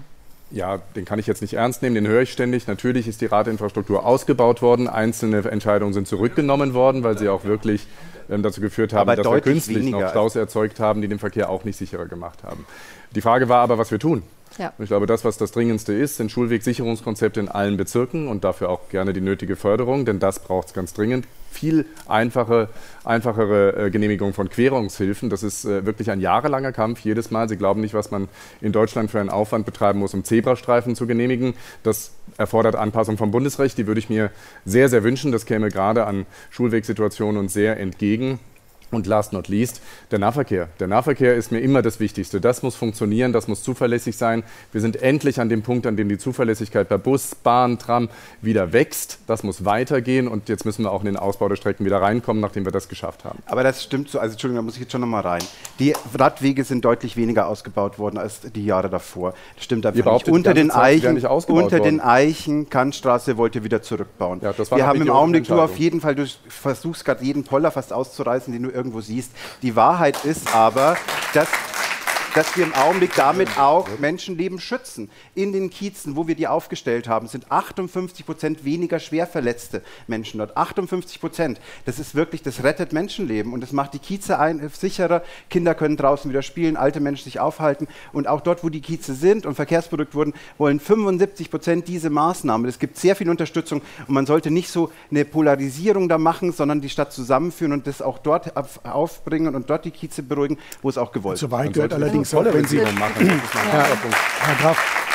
Ja, den kann ich jetzt nicht ernst nehmen, den höre ich ständig. Natürlich ist die Radinfrastruktur ausgebaut worden, einzelne Entscheidungen sind zurückgenommen worden, weil sie auch wirklich ähm, dazu geführt haben,
aber
dass wir künstlich noch Staus erzeugt haben, die den Verkehr auch nicht sicherer gemacht haben. Die Frage war aber, was wir tun.
Ja.
Ich glaube, das, was das Dringendste ist, sind Schulwegsicherungskonzepte in allen Bezirken und dafür auch gerne die nötige Förderung, denn das braucht es ganz dringend. Viel einfache, einfachere äh, Genehmigung von Querungshilfen. Das ist äh, wirklich ein jahrelanger Kampf jedes Mal. Sie glauben nicht, was man in Deutschland für einen Aufwand betreiben muss, um Zebrastreifen zu genehmigen. Das erfordert Anpassung vom Bundesrecht. Die würde ich mir sehr, sehr wünschen. Das käme gerade an Schulwegsituationen uns sehr entgegen. Und last not least, der Nahverkehr. Der Nahverkehr ist mir immer das Wichtigste. Das muss funktionieren, das muss zuverlässig sein. Wir sind endlich an dem Punkt, an dem die Zuverlässigkeit bei Bus, Bahn, Tram wieder wächst. Das muss weitergehen und jetzt müssen wir auch in den Ausbau der Strecken wieder reinkommen, nachdem wir das geschafft haben.
Aber das stimmt so, also Entschuldigung, da muss ich jetzt schon noch mal rein. Die Radwege sind deutlich weniger ausgebaut worden als die Jahre davor. Das stimmt einfach nicht. Unter den Eichen, unter den Eichen, Kantstraße wollt ihr wieder zurückbauen.
Ja, das war
wir haben im Augenblick, du auf
Entscheidung.
jeden Fall, du versuchst gerade jeden Poller fast auszureißen, den du irgendwo siehst. Die Wahrheit ist aber, dass, dass wir im Augenblick damit auch Menschenleben schützen. In den Kiezen, wo wir die aufgestellt haben, sind achtundfünfzig Prozent weniger schwer verletzte Menschen dort. achtundfünfzig Prozent. Das ist wirklich, das rettet Menschenleben und das macht die Kieze ein, sicherer. Kinder können draußen wieder spielen, alte Menschen sich aufhalten. Und auch dort, wo die Kieze sind und verkehrsberuhigt wurden, wollen fünfundsiebzig Prozent diese Maßnahme. Es gibt sehr viel Unterstützung und man sollte nicht so eine Polarisierung da machen, sondern die Stadt zusammenführen und das auch dort aufbringen und dort die Kieze beruhigen, wo es auch gewollt ist.
Soweit gehört allerdings auch, wenn Sie...
machen.
Herr, Herr Graf,